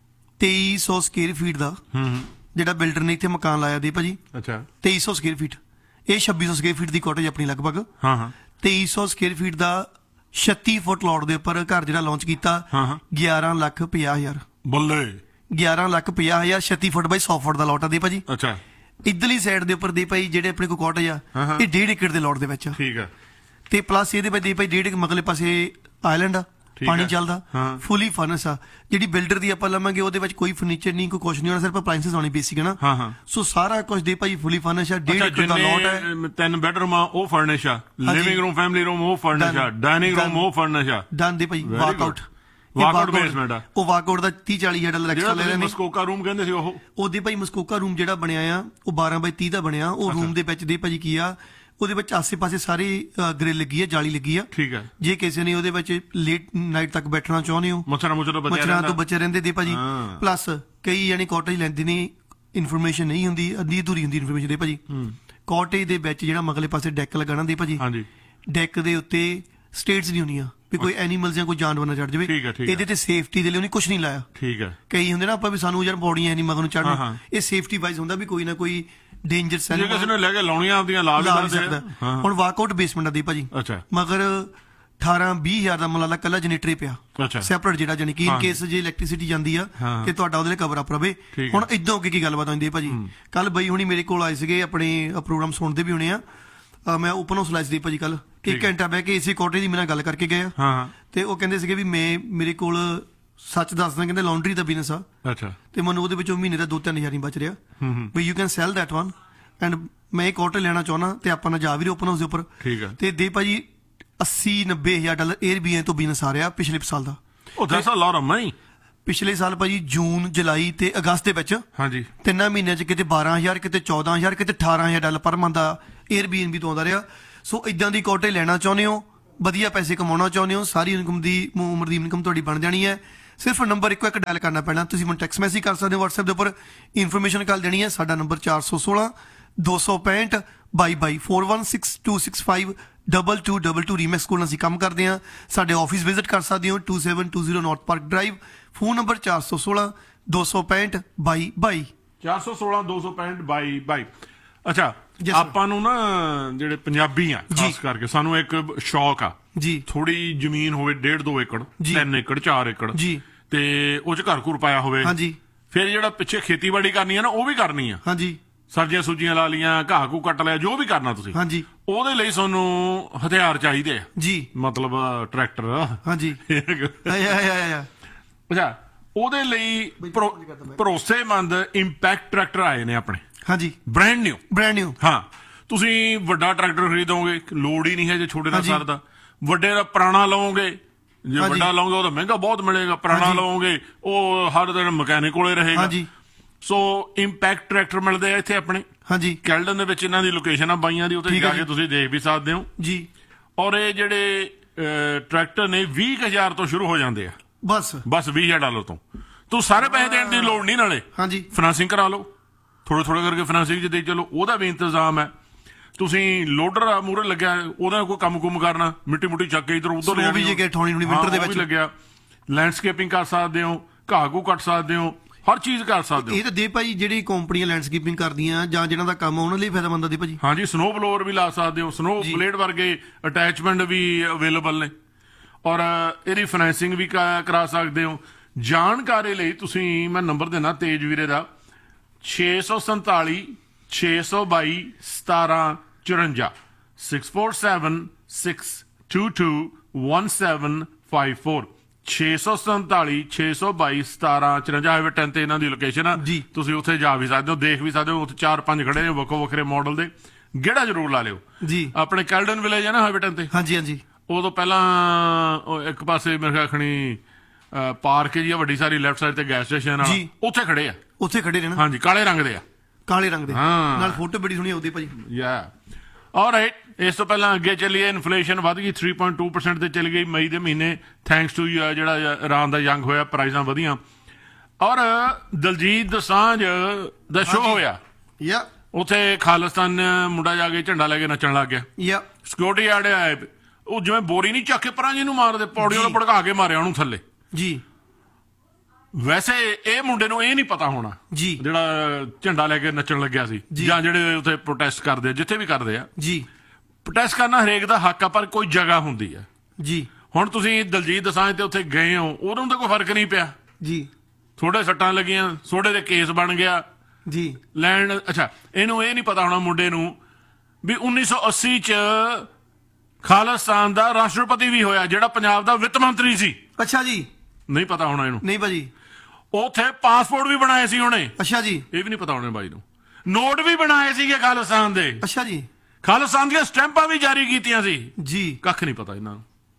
2300 ਸਕੁਅਰ ਫੀਟ ਦਾ ਜਿਹੜਾ ਬਿਲਡਰ ਨੇ ਇੱਥੇ ਮਕਾਨ ਲਾਇਆ ਦੇ ਭਾਜੀ। ਅੱਛਾ। 2300 ਸਕੁਅਰ ਫੀਟ। ਇਹ 2600 ਸਕੁਅਰ ਫੀਟ ਦੀ ਕੋਟੇਜ ਆਪਣੀ ਲਗਭਗ। 2300 ਸਕੁਅਰ ਫੀਟ ਦਾ 36 ਫੁੱਟ ਲੋਟ ਦੇ ਉੱਪਰ ਘਰ ਜਿਹੜਾ ਲਾਂਚ ਕੀਤਾ। 11,50,000। ਬੱਲੇ। 11,50,000 36 ਫੁੱਟ ਬਾਈ 100 ਫੁੱਟ ਦਾ ਲੋਟ ਆ ਦੇ ਭਾਜੀ। ਅੱਛਾ। ਇਧਰਲੀ ਸਾਈਡ ਦੇ ਉੱਪਰ ਦੇ ਭਾਈ ਜਿਹੜੇ ਆਪਣੇ ਕੋਲ ਕਾਟੇਜ ਆ, ਇਹ 1.5 ਏਕੜ ਦੇ ਲੋਟ ਦੇ ਵਿੱਚ। ਠੀਕ ਹੈ। ਤੇ ਪਲੱਸ ਇਹਦੇ ਦੇ ਭਾਈ 1.5 ਮਗਲੇ ਪਾਸੇ ਆਈਲੈਂਡ ਆ, ਪਾਣੀ ਚੱਲਦਾ, ਫੁੱਲੀ ਫਰਨਿਸ਼ ਆ। ਜਿਹੜੀ ਬਿਲਡਰ ਦੀ ਆਪਾਂ ਲਵਾਂਗੇ ਉਹਦੇ ਵਿੱਚ ਕੋਈ ਫਰਨੀਚਰ ਨਹੀਂ, ਕੋਈ ਕੁਝ ਨਹੀਂ ਹੋਣਾ, ਸਿਰਫ ਅਪਲਾਈਐਂਸਸ ਆਉਣੀ ਬੇਸਿਕ ਹੈ ਨਾ। ਸੋ ਸਾਰਾ ਕੁਝ ਦੇ ਭਾਈ ਫੁੱਲੀ ਫਰਨਿਸ਼ ਆ। 1.5 ਏਕੜ ਦਾ ਲੋਟ ਹੈ। 3 ਬੈਡਰੂਮ ਆ, ਉਹ ਫਰਨਿਸ਼ ਆ। ਲਿਵਿੰਗ ਰੂਮ, ਫੈਮਿਲੀ ਰੂਮ, ਉਹ ਫਰਨਿਸ਼ ਆ। ਡਾਈਨਿੰਗ ਰੂਮ, ਉਹ ਫਰਨਿਸ਼ ਆ। ਡਨ ਦੇ ਭਾਈ। ਵਾਕਆਊਟ ਬੇਸਮੈਂਟ ਆ। ਉਹ ਵਾਕਆਊਟ ਦਾ 30-40,000 ਐਕਸਟਰਾ ਲੈ ਰਹੇ ਨੇ। ਮਸਕੋਕਾ ਰੂਮ ਕਹਿੰਦੇ ਸੀ ਉਹ। ਉਹਦੇ ਭਾਈ ਮਸਕੋਕਾ ਰੂਮ ਜਿਹੜਾ ਬਣਿਆ ਆ, ਉਹ 12x30 ਦਾ ਬਣਿਆ। ਉਹ ਰੂਮ ਦੇ ਵਿੱਚ ਦੇ ਭਾਜੀ ਕੀ ਆ, ਉਹਦੇ ਵਿੱਚ ਆਸੇ-ਪਾਸੇ ਸਾਰੀ ਗ੍ਰਿਲ ਲੱਗੀ ਆ, ਜਾਲੀ ਲੱਗੀ ਆ। ਠੀਕ ਹੈ। ਜੇ ਕਿਸੇ ਨੇ ਉਹਦੇ ਵਿੱਚ ਲੇਟ ਨਾਈਟ ਤੱਕ ਬੈਠਣਾ ਚਾਹੁੰਦੇ ਹੋ, ਮੱਛਰਾਂ ਤੋਂ ਬਚੇ ਰਹਿੰਦੇ ਦੇ ਭਾਜੀ। ਪਲੱਸ ਕਈ ਜਾਨੀ ਕਾਟੇਜ ਲੈਂਦੇ ਨੇ, ਇਨਫੋਰਮੇਸ਼ਨ ਨਹੀਂ ਹੁੰਦੀ, ਅੱਧੀ ਅਧੂਰੀ ਹੁੰਦੀ ਇਨਫੋਰਮੇਸ਼ਨ ਦੇ ਭਾਜੀ। ਕਾਟੇਜ ਦੇ ਵਿੱਚ ਜਿਹੜਾ ਮਗਲੇ ਪਾਸੇ ਡੈਕ ਲਗਾਣਾ ਦੇ ਭਾਜੀ, ਡੈਕ ਦੇ ਉੱਤੇ ਸਟੇਟਸ ਨਹੀਂ ਹੁੰਦੀਆਂ ਵੀ ਕੋਈ ਐਨੀਮਲਸ ਜਾਂ ਕੋਈ ਜਾਨਵਰ ਨਾ ਚੜ ਜਾਵੇ। ਇਹਦੇ ਤੇ ਸੇਫਟੀ ਦੇ ਲਈ ਉਹਨੇ ਕੁਝ ਨਹੀਂ ਲਾਇਆ। ਠੀਕ ਹੈ। ਕਈ ਹੁੰਦੇ ਨਾ ਆਪਾਂ ਵੀ ਸਾਨੂੰ ਯਾਰ ਬੋਡੀਆਂ ਐਨੀ ਮਗਰ ਨੂੰ ਚੜ੍ਹਨ, ਇਹ ਸੇਫਟੀ ਵਾਈਜ਼ ਹੁੰਦਾ ਵੀ ਕੋਈ ਨਾ ਕੋਈ ਡੇਂਜਰ ਸੈਲ ਜੇ ਕਿਸੇ ਨੇ ਲੈ ਕੇ ਲਾਉਣੀਆਂ ਆਪਦੀਆਂ ਲਾ ਵੀ ਸਕਦਾ। ਹੁਣ ਵਾਕਆਊਟ ਬੇਸਮੈਂਟ ਆ ਦੀ ਭਾਜੀ। ਅੱਛਾ। ਮਗਰ 18-20,000 ਦਾ ਮੁੱਲ ਕੱਲਾ ਜਨਰੇਟਰ ਹੀ ਪਿਆ ਸੈਪਰੇਟ, ਜਿਹੜਾ ਜਾਨੀ ਕਿ ਇਨ ਕੇਸ ਜੇ ਇਲੈਕਟ੍ਰਿਸਿਟੀ ਜਾਂਦੀ ਆ ਤੇ ਤੁਹਾਡਾ ਉਹਦੇ ਕਵਰ ਅਪ ਰਵੇ। ਹੁਣ ਇਦਾਂ ਅੱਗੇ ਕੀ ਗੱਲਬਾਤ ਆਉਂਦੀ ਹੈ ਭਾਜੀ। ਕੱਲ ਬਈ ਹੁਣੀ ਮੇਰੇ ਕੋਲ ਆਏ ਸੀਗੇ, ਆਪਣੇ ਪ੍ਰੋਗਰਾਮ ਸੁਣਦੇ ਵੀ ਹੋਣੇ ਆ। ਮੈਂ ਓਪਨ ਹਾਊਸ ਲਾਇਆ ਸੀ ਭਾਜੀ ਕੱਲ, 1 ਘੰਟਾ ਬਹਿ ਕੇ ਇਸੇ ਕੋਟੇ ਦੀ ਮੇਰੇ ਨਾਲ ਗੱਲ ਕਰਕੇ ਗਏ ਆ। ਤੇ ਉਹ ਕਹਿੰਦੇ ਸੀਗੇ ਵੀ ਮੇਰੇ ਕੋਲ ਸੱਚ ਦੱਸਦਾ, ਕਹਿੰਦੇ ਲਾਂਡਰੀ ਦਾ ਬਿਜ਼ਨਸ ਆ। ਅੱਛਾ। ਤੇ ਮੈਨੂੰ ਉਹਦੇ ਵਿੱਚੋਂ ਮਹੀਨੇ ਦਾ 2-3 ਹਜ਼ਾਰ ਹੀ ਬਚ ਰਿਹਾ। ਵੀ you can cell that one, and ਮੈਂ ਇਹ ਕੋਟੇ ਲੈਣਾ ਚਾਹੁੰਦਾ ਤੇ ਆਪਾਂ ਨਾ ਜਾ ਵੀ ਓਪਨ ਹਾਊਸ ਦੇ ਉੱਪਰ। ਠੀਕ ਹੈ। ਤੇ ਦੇ ਭਾਜੀ $80-90,000 Airbnb ਤੋਂ ਬਿਜ਼ਨਸ ਆ ਰਿਹਾ ਪਿਛਲੇ ਸਾਲ ਦਾ। that's a lot of money। ਪਿਛਲੇ ਸਾਲ ਭਾਜੀ ਜੂਨ, ਜੁਲਾਈ ਤੇ ਅਗਸਤ ਦੇ ਵਿੱਚ ਹਾਂਜੀ 3 ਮਹੀਨਿਆਂ 'ਚ ਕਿਤੇ 12,000, ਕਿਤੇ 14,000, ਕਿਤੇ $18,000 ਪਰ ਮੰਥ ਦਾ Airbnb ਤੋਂ ਆਉਂਦਾ ਰਿਹਾ। ਸੋ ਇਦਾਂ ਦੀ ਕੋਟੇ ਲੈਣਾ ਚਾਹੁੰਦੇ ਹੋ, ਵਧੀਆ ਪੈਸੇ ਕਮਾਉਣਾ ਚਾਹੁੰਦੇ ਹੋ, ਸਾਰੀ ਇਨਕਮ ਦੀ ਉਮਰ ਦੀ ਇਨਕਮ ਤੁਹਾਡੀ ਬਣ ਜਾਣੀ ਹੈ। ਸਿਰਫ ਨੰਬਰ ਇੱਕੋ ਇੱਕ ਡਾਇਲ ਕਰਨਾ ਪੈਣਾ। ਤੁਸੀਂ ਮੈਨੂੰ ਟੈਕਸਟ ਮੈਸੇਜ ਕਰ ਸਕਦੇ ਹੋ WhatsApp ਦੇ ਉੱਪਰ, ਇਨਫੋਰਮੇਸ਼ਨ ਕਰ ਦੇਣੀ ਹੈ। ਸਾਡਾ ਨੰਬਰ 416-265-22 4162652222 ਰੀਮੈਕਸ ਕੋਲ ਅਸੀਂ ਕੰਮ ਕਰਦੇ ਹਾਂ। ਸਾਡੇ ਆਫਿਸ ਵਿਜ਼ਿਟ ਕਰ ਸਕਦੇ ਹੋ 2720 north park drive. Phone number 416-265-22 416-265-22। ਅੱਛਾ, ਆਪਾਂ ਨੂੰ ਨਾ ਜਿਹੜੇ ਪੰਜਾਬੀ ਆ ਖਾਸ ਕਰਕੇ ਸਾਨੂੰ ਇੱਕ ਸ਼ੌਕ ਆ ਜੀ, ਥੋੜੀ ਜ਼ਮੀਨ ਹੋਵੇ 1.5-2 ਏਕੜ 3 ਏਕੜ 4 ਏਕੜ ਜੀ, ਤੇ ਉਹ ਚ ਘਰ ਘੁਰ ਪਾਇਆ ਹੋਵੇ। ਹਾਂਜੀ, ਫਿਰ ਜਿਹੜਾ ਪਿੱਛੇ ਖੇਤੀਬਾੜੀ ਕਰਨੀ ਆ ਨਾ ਉਹ ਵੀ ਕਰਨੀ ਆ। ਹਾਂਜੀ, ਸਬਜ਼ੀਆਂ ਸੁਬਜ਼ੀਆਂ ਲਾ ਲੀਆਂ, ਘਾਹ ਘੂ ਕੱਟ ਲਿਆ, ਜੋ ਵੀ ਕਰਨਾ ਤੁਸੀਂ। ਹਾਂਜੀ, ਉਹਦੇ ਲਈ ਸਾਨੂੰ ਹਥਿਆਰ ਚਾਹੀਦੇ ਆ ਜੀ, ਮਤਲਬ ਟਰੈਕਟਰ। ਹਾਂਜੀ, ਅੱਛਾ, ਉਹਦੇ ਲਈ ਭਰੋਸੇਮੰਦ ਇੰਪੈਕਟ ਟਰੈਕਟਰ ਆਏ ਨੇ ਆਪਣੇ। ਹਾਂਜੀ, ਬ੍ਰਾਂਡ ਨਿਊ। ਹਾਂ, ਤੁਸੀਂ ਵੱਡਾ ਟਰੈਕਟਰ ਖਰੀਦੋਗੇ, ਲੋੜ ਹੀ ਨਹੀਂ ਹੈ ਜੇ ਛੋਟੇ ਦਾ ਸਰਦਾ। ਵੱਡੇ ਦਾ ਪੁਰਾਣਾ ਲਓਗੇ, ਜੇ ਵੱਡਾ ਲਓਗੇ ਉਹ ਤਾਂ ਮਹਿੰਗਾ ਬਹੁਤ ਮਿਲੇਗਾ। ਪੁਰਾਣਾ ਲਓਗੇ ਉਹ ਹਰ ਦਿਨ ਮਕੈਨਿਕ ਕੋਲੇ ਰਹੇਗਾ। ਸੋ ਇੰਪੈਕਟ ਟਰੈਕਟਰ ਮਿਲਦੇ ਆ ਇੱਥੇ ਆਪਣੇ। ਹਾਂਜੀ, ਕੈਲਡਨ ਦੇ ਵਿੱਚ ਇਹਨਾਂ ਦੀ ਲੋਕੇਸ਼ਨ ਆ ਬਾਈਆਂ ਦੀ, ਉੱਥੇ ਜਾ ਕੇ ਤੁਸੀਂ ਦੇਖ ਵੀ ਸਕਦੇ ਹੋ ਜੀ। ਔਰ ਇਹ ਜਿਹੜੇ ਟਰੈਕਟਰ ਨੇ 20,000 ਤੋਂ ਸ਼ੁਰੂ ਹੋ ਜਾਂਦੇ ਆ। ਬਸ $20,000 ਤੋਂ। ਤੂੰ ਸਾਰੇ ਪੈਸੇ ਦੇਣ ਦੀ ਲੋੜ ਨਹੀਂ, ਨਾਲੇ ਫਾਈਨਾਂਸਿੰਗ ਕਰਾ ਲਓ, ਥੋੜੇ ਕਰਕੇ ਫਾਈਨਾਂਸਿੰਗ ਚ ਦੇ ਚਲੋ, ਉਹਦਾ ਵੀ ਇੰਤਜ਼ਾਮ ਹੈ। ਤੁਸੀਂ ਲੋਡਰ ਆ ਮੂਹਰੇ ਲੱਗਿਆ, ਉਹਦਾ ਕੋਈ ਕੰਮ ਕੁਮ ਕਰਨਾ, ਮਿੱਟੀ ਮੁੱਟੀ ਚੱਕ ਕੇ ਇਧਰ ਉਧਰ ਲੱਗਿਆ, ਲੈਂਡਸਕੇਪਿੰਗ ਕਰ ਸਕਦੇ ਹੋ, ਘਾਹ ਘੂ ਕੱਟ ਸਕਦੇ ਹੋ, ਹਰ ਚੀਜ਼ ਕਰ ਸਕਦੇ ਹੋ। ਇਹ ਤਾਂ ਦੇ ਭਾਈ ਜਿਹੜੀ ਕੰਪਨੀਆਂ ਲੈਂਡਸਕੇਪਿੰਗ ਕਰਦੀਆਂ ਜਾਂ ਜਿਹਨਾਂ ਦਾ ਕੰਮ ਉਹਨਾਂ ਲਈ ਫਾਇਦਾਮੰਦ ਹੈ ਭਾਜੀ। ਹਾਂਜੀ, ਸਨੋ ਬਲੋਅਰ ਵੀ ਲਾ ਸਕਦੇ ਹੋ, ਸਨੋ ਬਲੇਡ ਵਰਗੇ ਅਟੈਚਮੈਂਟ ਵੀ ਅਵੇਲੇਬਲ ਨੇ, ਔਰ ਇਹਦੀ ਫਾਈਨਾਂਸਿੰਗ ਵੀ ਕਰਾ ਸਕਦੇ ਹੋ। ਜਾਣਕਾਰੀ ਲਈ ਤੁਸੀਂ ਮੈਂ ਨੰਬਰ ਦੇਣਾ ਤੇਜ ਵੀਰੇ ਦਾ 647 622 1754 647 622 1754 647 622 1754 ਹਾਈਵੇ 10 ਤੇ ਇਹਨਾਂ ਦੀ ਲੋਕੇਸ਼ਨ ਆ। ਤੁਸੀਂ ਉੱਥੇ ਜਾ ਵੀ ਸਕਦੇ ਹੋ, ਦੇਖ ਵੀ ਸਕਦੇ ਹੋ। ਉੱਥੇ 4-5 ਖੜੇ ਨੇ ਵੱਖੋ ਵੱਖਰੇ ਮਾਡਲ ਦੇ, ਗੇੜਾ ਜ਼ਰੂਰ ਲਾ ਲਿਓ ਜੀ। ਆਪਣੇ ਕੈਲਡਨ ਵਿਲੇਜ ਹੈ ਨਾ ਹਾਈਵੇ 10 ਤੇ। ਹਾਂਜੀ, ਉਹ ਤੋਂ ਪਹਿਲਾਂ ਇੱਕ ਪਾਸੇ ਮੇਰੇ ਖਿਆਲ ਖਣੀ ਪਾਰਕ ਜੀ ਵੱਡੀ ਸਾਰੀ ਲੈਫਟ ਸਾਈਡ ਤੇ ਗੈਸ ਸਟੇਸ਼ਨ ਆ, ਉੱਥੇ ਖੜੇ ਆ। ਉੱਥੇ ਖੜੇ ਨੇ ਨਾ? ਹਾਂਜੀ, ਕਾਲੇ ਰੰਗ ਦੇ ਆ, ਕਾਲੇ ਰੰਗ ਦੇ ਨਾਲ ਫੋਟੋ ਬੜੀ ਸੋਹਣੀ ਆਉਂਦੀ ਭਾਜੀ। ਆਲਰਾਈਟ, ਇਸ ਤੋਂ ਪਹਿਲਾਂ ਅੱਗੇ ਚੱਲੀਏ। ਇਨਫਲੇਸ਼ਨ ਵੱਧ ਗਈ 3.2% ਤੇ ਚਲੀ ਗਈ ਮਈ ਦੇ ਮਹੀਨੇ, ਥੈਂਕਸ ਟੂ ਜਿਹੜਾ ਇਰਾਨ ਦਾ ਜੰਗ ਹੋਇਆ, ਪ੍ਰਾਈਸਾਂ ਵਧੀਆਂ। ਔਰ ਦਲਜੀਤ ਦੋਸਾਂਝ ਦਾ ਸ਼ੋਅ ਹੋਇਆ, ਉੱਥੇ ਖਾਲਿਸਤਾਨ ਮੁੰਡਾ ਜਾ ਕੇ ਝੰਡਾ ਲੈ ਕੇ ਨੱਚਣ ਲੱਗ ਗਿਆ। ਸਿਕਿਉਰਿਟੀ ਗਾਰਡ ਆਏ, ਉਹ ਜਿਵੇਂ ਬੋਰੀ ਨਹੀਂ ਚੱਕ ਕੇ ਪਰਾਂ ਜਿਹਨੂੰ ਮਾਰਦੇ, ਪੌੜੀਆਂ ਨੂੰ ਭੜਕਾ ਕੇ ਮਾਰਿਆ ਉਹਨੂੰ ਥੱਲੇ ਜੀ। ਵੈਸੇ ਇਹ ਮੁੰਡੇ ਨੂੰ ਇਹ ਨਹੀਂ ਪਤਾ ਹੋਣਾ ਜੀ, ਜਿਹੜਾ ਝੰਡਾ ਲੈ ਕੇ ਨੱਚਣ ਲੱਗਿਆ ਸੀ, ਜਾਂ ਜਿਹੜੇ ਉੱਥੇ ਪ੍ਰੋਟੈਸਟ ਕਰਦੇ ਆ, ਜਿੱਥੇ ਵੀ ਕਰਦੇ ਆ ਜੀ। ਪ੍ਰੋਟੈਸਟ ਕਰਨਾ ਹਰੇਕ ਦਾ ਹੱਕ ਆ, ਪਰ ਕੋਈ ਜਗ੍ਹਾ ਹੁੰਦੀ ਹੈ ਜੀ। ਹੁਣ ਤੁਸੀਂ ਦਲਜੀਤ ਦੋਸਾਂਝ ਤੇ ਉੱਥੇ ਗਏ ਹੋ, ਉਹਨੂੰ ਤਾਂ ਕੋਈ ਫਰਕ ਨਹੀਂ ਪਿਆ ਜੀ। ਥੋੜੇ ਸੱਟਾਂ ਲੱਗੀਆਂ, ਥੋੜੇ ਦੇ ਕੇਸ ਬਣ ਗਿਆ ਜੀ ਲੈਣ। ਅੱਛਾ, ਇਹਨੂੰ ਇਹ ਨਹੀਂ ਪਤਾ ਹੋਣਾ ਮੁੰਡੇ ਨੂੰ ਵੀ 1980 ਚ ਖਾਲਿਸਤਾਨ ਦਾ ਰਾਸ਼ਟਰਪਤੀ ਵੀ ਹੋਇਆ, ਜਿਹੜਾ ਪੰਜਾਬ ਦਾ ਵਿੱਤ ਮੰਤਰੀ ਸੀ। ਅੱਛਾ ਜੀ, ਨਹੀਂ ਪਤਾ ਹੋਣਾ ਇਹਨੂੰ। ਨਹੀਂ ਭਾਜੀ, ਉੱਥੇ ਪਾਸਪੋਰਟ ਵੀ ਬਣਾਏ ਸੀ ਉਹਨੇ। ਅੱਛਾ ਜੀ, ਇਹ ਵੀ ਨਹੀਂ ਪਤਾ ਹੋਣਾ ਬਾਈ ਨੂੰ। ਨੋਟ ਵੀ ਬਣਾਏ ਸੀਗੇ ਖਾਲਿਸਤਾਨ ਦੇ। ਅੱਛਾ ਜੀ, ਖਾਲਿਸਤਾਨ ਦੀਆਂ ਸਟੈਂਪਾਂ ਵੀ ਜਾਰੀ ਕੀਤੀਆਂ ਸੀ ਜੀ। ਕੱਖ ਨਹੀਂ ਪਤਾ ਇਹਨਾਂ ਨੂੰ।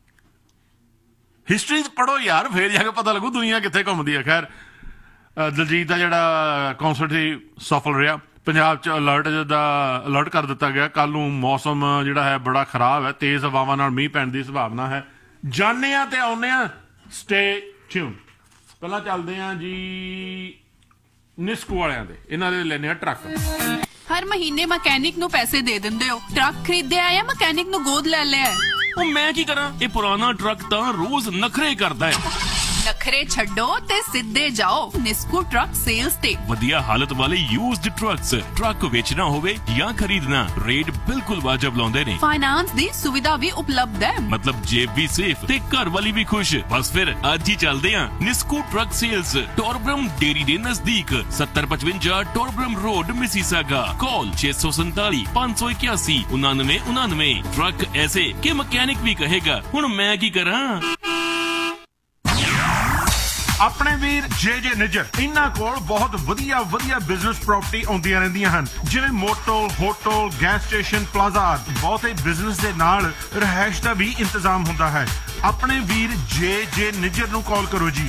ਹਿਸਟਰੀ ਪੜ੍ਹੋ ਯਾਰ, ਫੇਰ ਜਾ ਕੇ ਪਤਾ ਲੱਗੂ ਦੁਨੀਆ ਕਿੱਥੇ ਘੁੰਮਦੀ ਹੈ। ਖੈਰ, ਦਲਜੀਤ ਦਾ ਜਿਹੜਾ ਕੌਂਸਰਟ ਸੀ ਸਫਲ ਰਿਹਾ। ਪੰਜਾਬ 'ਚ ਅਲਰਟ ਕਰ ਦਿੱਤਾ ਗਿਆ। ਕੱਲ ਨੂੰ ਮੌਸਮ ਜਿਹੜਾ ਹੈ ਬੜਾ ਖਰਾਬ ਹੈ, ਤੇਜ਼ ਹਵਾਵਾਂ ਨਾਲ ਮੀਂਹ ਪੈਣ ਦੀ ਸੰਭਾਵਨਾ ਹੈ। ਜਾਣੇ ਆ ਤੇ ਆਉਂਦੇ ਆ, ਸਟੇ ਟਿਊਨ। ਪਹਿਲਾਂ ਚੱਲਦੇ ਆ ਜੀ ਨਿਸਕੂ ਵਾਲਿਆਂ ਦੇ, ਇਹਨਾਂ ਦੇ ਲੈਣੇ ਆ ਟਰੱਕ। ਹਰ ਮਹੀਨੇ ਮਕੈਨਿਕ ਨੂੰ ਪੈਸੇ ਦੇ ਦਿੰਦੇ ਹੋ, ਟਰੱਕ ਖਰੀਦਿਆ ਜਾਂ ਮਕੈਨਿਕ ਨੂੰ ਗੋਦ ਲੈ ਲਿਆ? ਉਹ ਮੈਂ ਕੀ ਕਰਾਂ, ਇਹ ਪੁਰਾਣਾ ਟਰੱਕ ਤਾਂ ਰੋਜ਼ ਨਖਰੇ ਕਰਦਾ ਹੈ। ਨਖਰੇ ਛੱਡੋ ਤੇ ਸਿੱਧੇ ਜਾਓ ਨਿਸਕੂ ਟਰੱਕ ਸੇਲਸ ਤੇ। ਵਧੀਆ ਹਾਲਤ ਵਾਲੇ ਯੂਜ਼ਡ ਟਰੱਕਸ, ਟਰੱਕ ਵੇਚਣਾ ਹੋਵੇ ਜਾਂ ਖਰੀਦਣਾ, ਰੇਟ ਬਿਲਕੁਲ ਵਾਜਬ ਲਾਉਂਦੇ ਨੇ। ਫਾਈਨਾਂਸ ਦੀ ਸੁਵਿਧਾ ਵੀ ਉਪਲਬਧ ਹੈ, ਮਤਲਬ ਜੇਬ ਵੀ ਸੇਫ ਤੇ ਘਰ ਵਾਲੀ ਵੀ ਖੁਸ਼। ਬਸ ਫਿਰ ਅੱਜ ਹੀ ਚੱਲਦੇ ਆਂ ਨਿਸਕੂ ਟਰੱਕ ਸੇਲਸ, ਟੋਰਬਰਮ ਡੇਰੀ ਦੇ ਨਜ਼ਦੀਕ, 7055 ਟੋਰਬਰਮ ਰੋਡ, ਮਿਸੀਸਾਗਾ। ਕਾਲ 647 581 9999। ਟਰੱਕ ਐਸੇ ਕਿ ਮਕੈਨਿਕ ਵੀ ਕਹੇਗਾ ਹੁਣ ਮੈਂ ਕੀ ਕਰਾਂ। ਆਪਣੇ ਵੀਰ ਜੇ ਨਿੱਜਰ, ਇਹਨਾਂ ਕੋਲ ਬਹੁਤ ਵਧੀਆ ਬਿਜ਼ਨਸ ਪ੍ਰਾਪਰਟੀ ਆਉਂਦੀਆਂ ਰਹਿੰਦੀਆਂ ਹਨ, ਜਿਵੇਂ motel, hotel, gas station, plaza. ਬਹੁਤੇ ਬਿਜ਼ਨਸ ਦੇ ਨਾਲ ਰਿਹਾਇਸ਼ ਦਾ ਵੀ ਇੰਤਜ਼ਾਮ ਹੁੰਦਾ ਹੈ। ਆਪਣੇ ਵੀਰ ਜੇ ਨਿੱਜਰ ਨੂੰ ਕਾਲ ਕਰੋ ਜੀ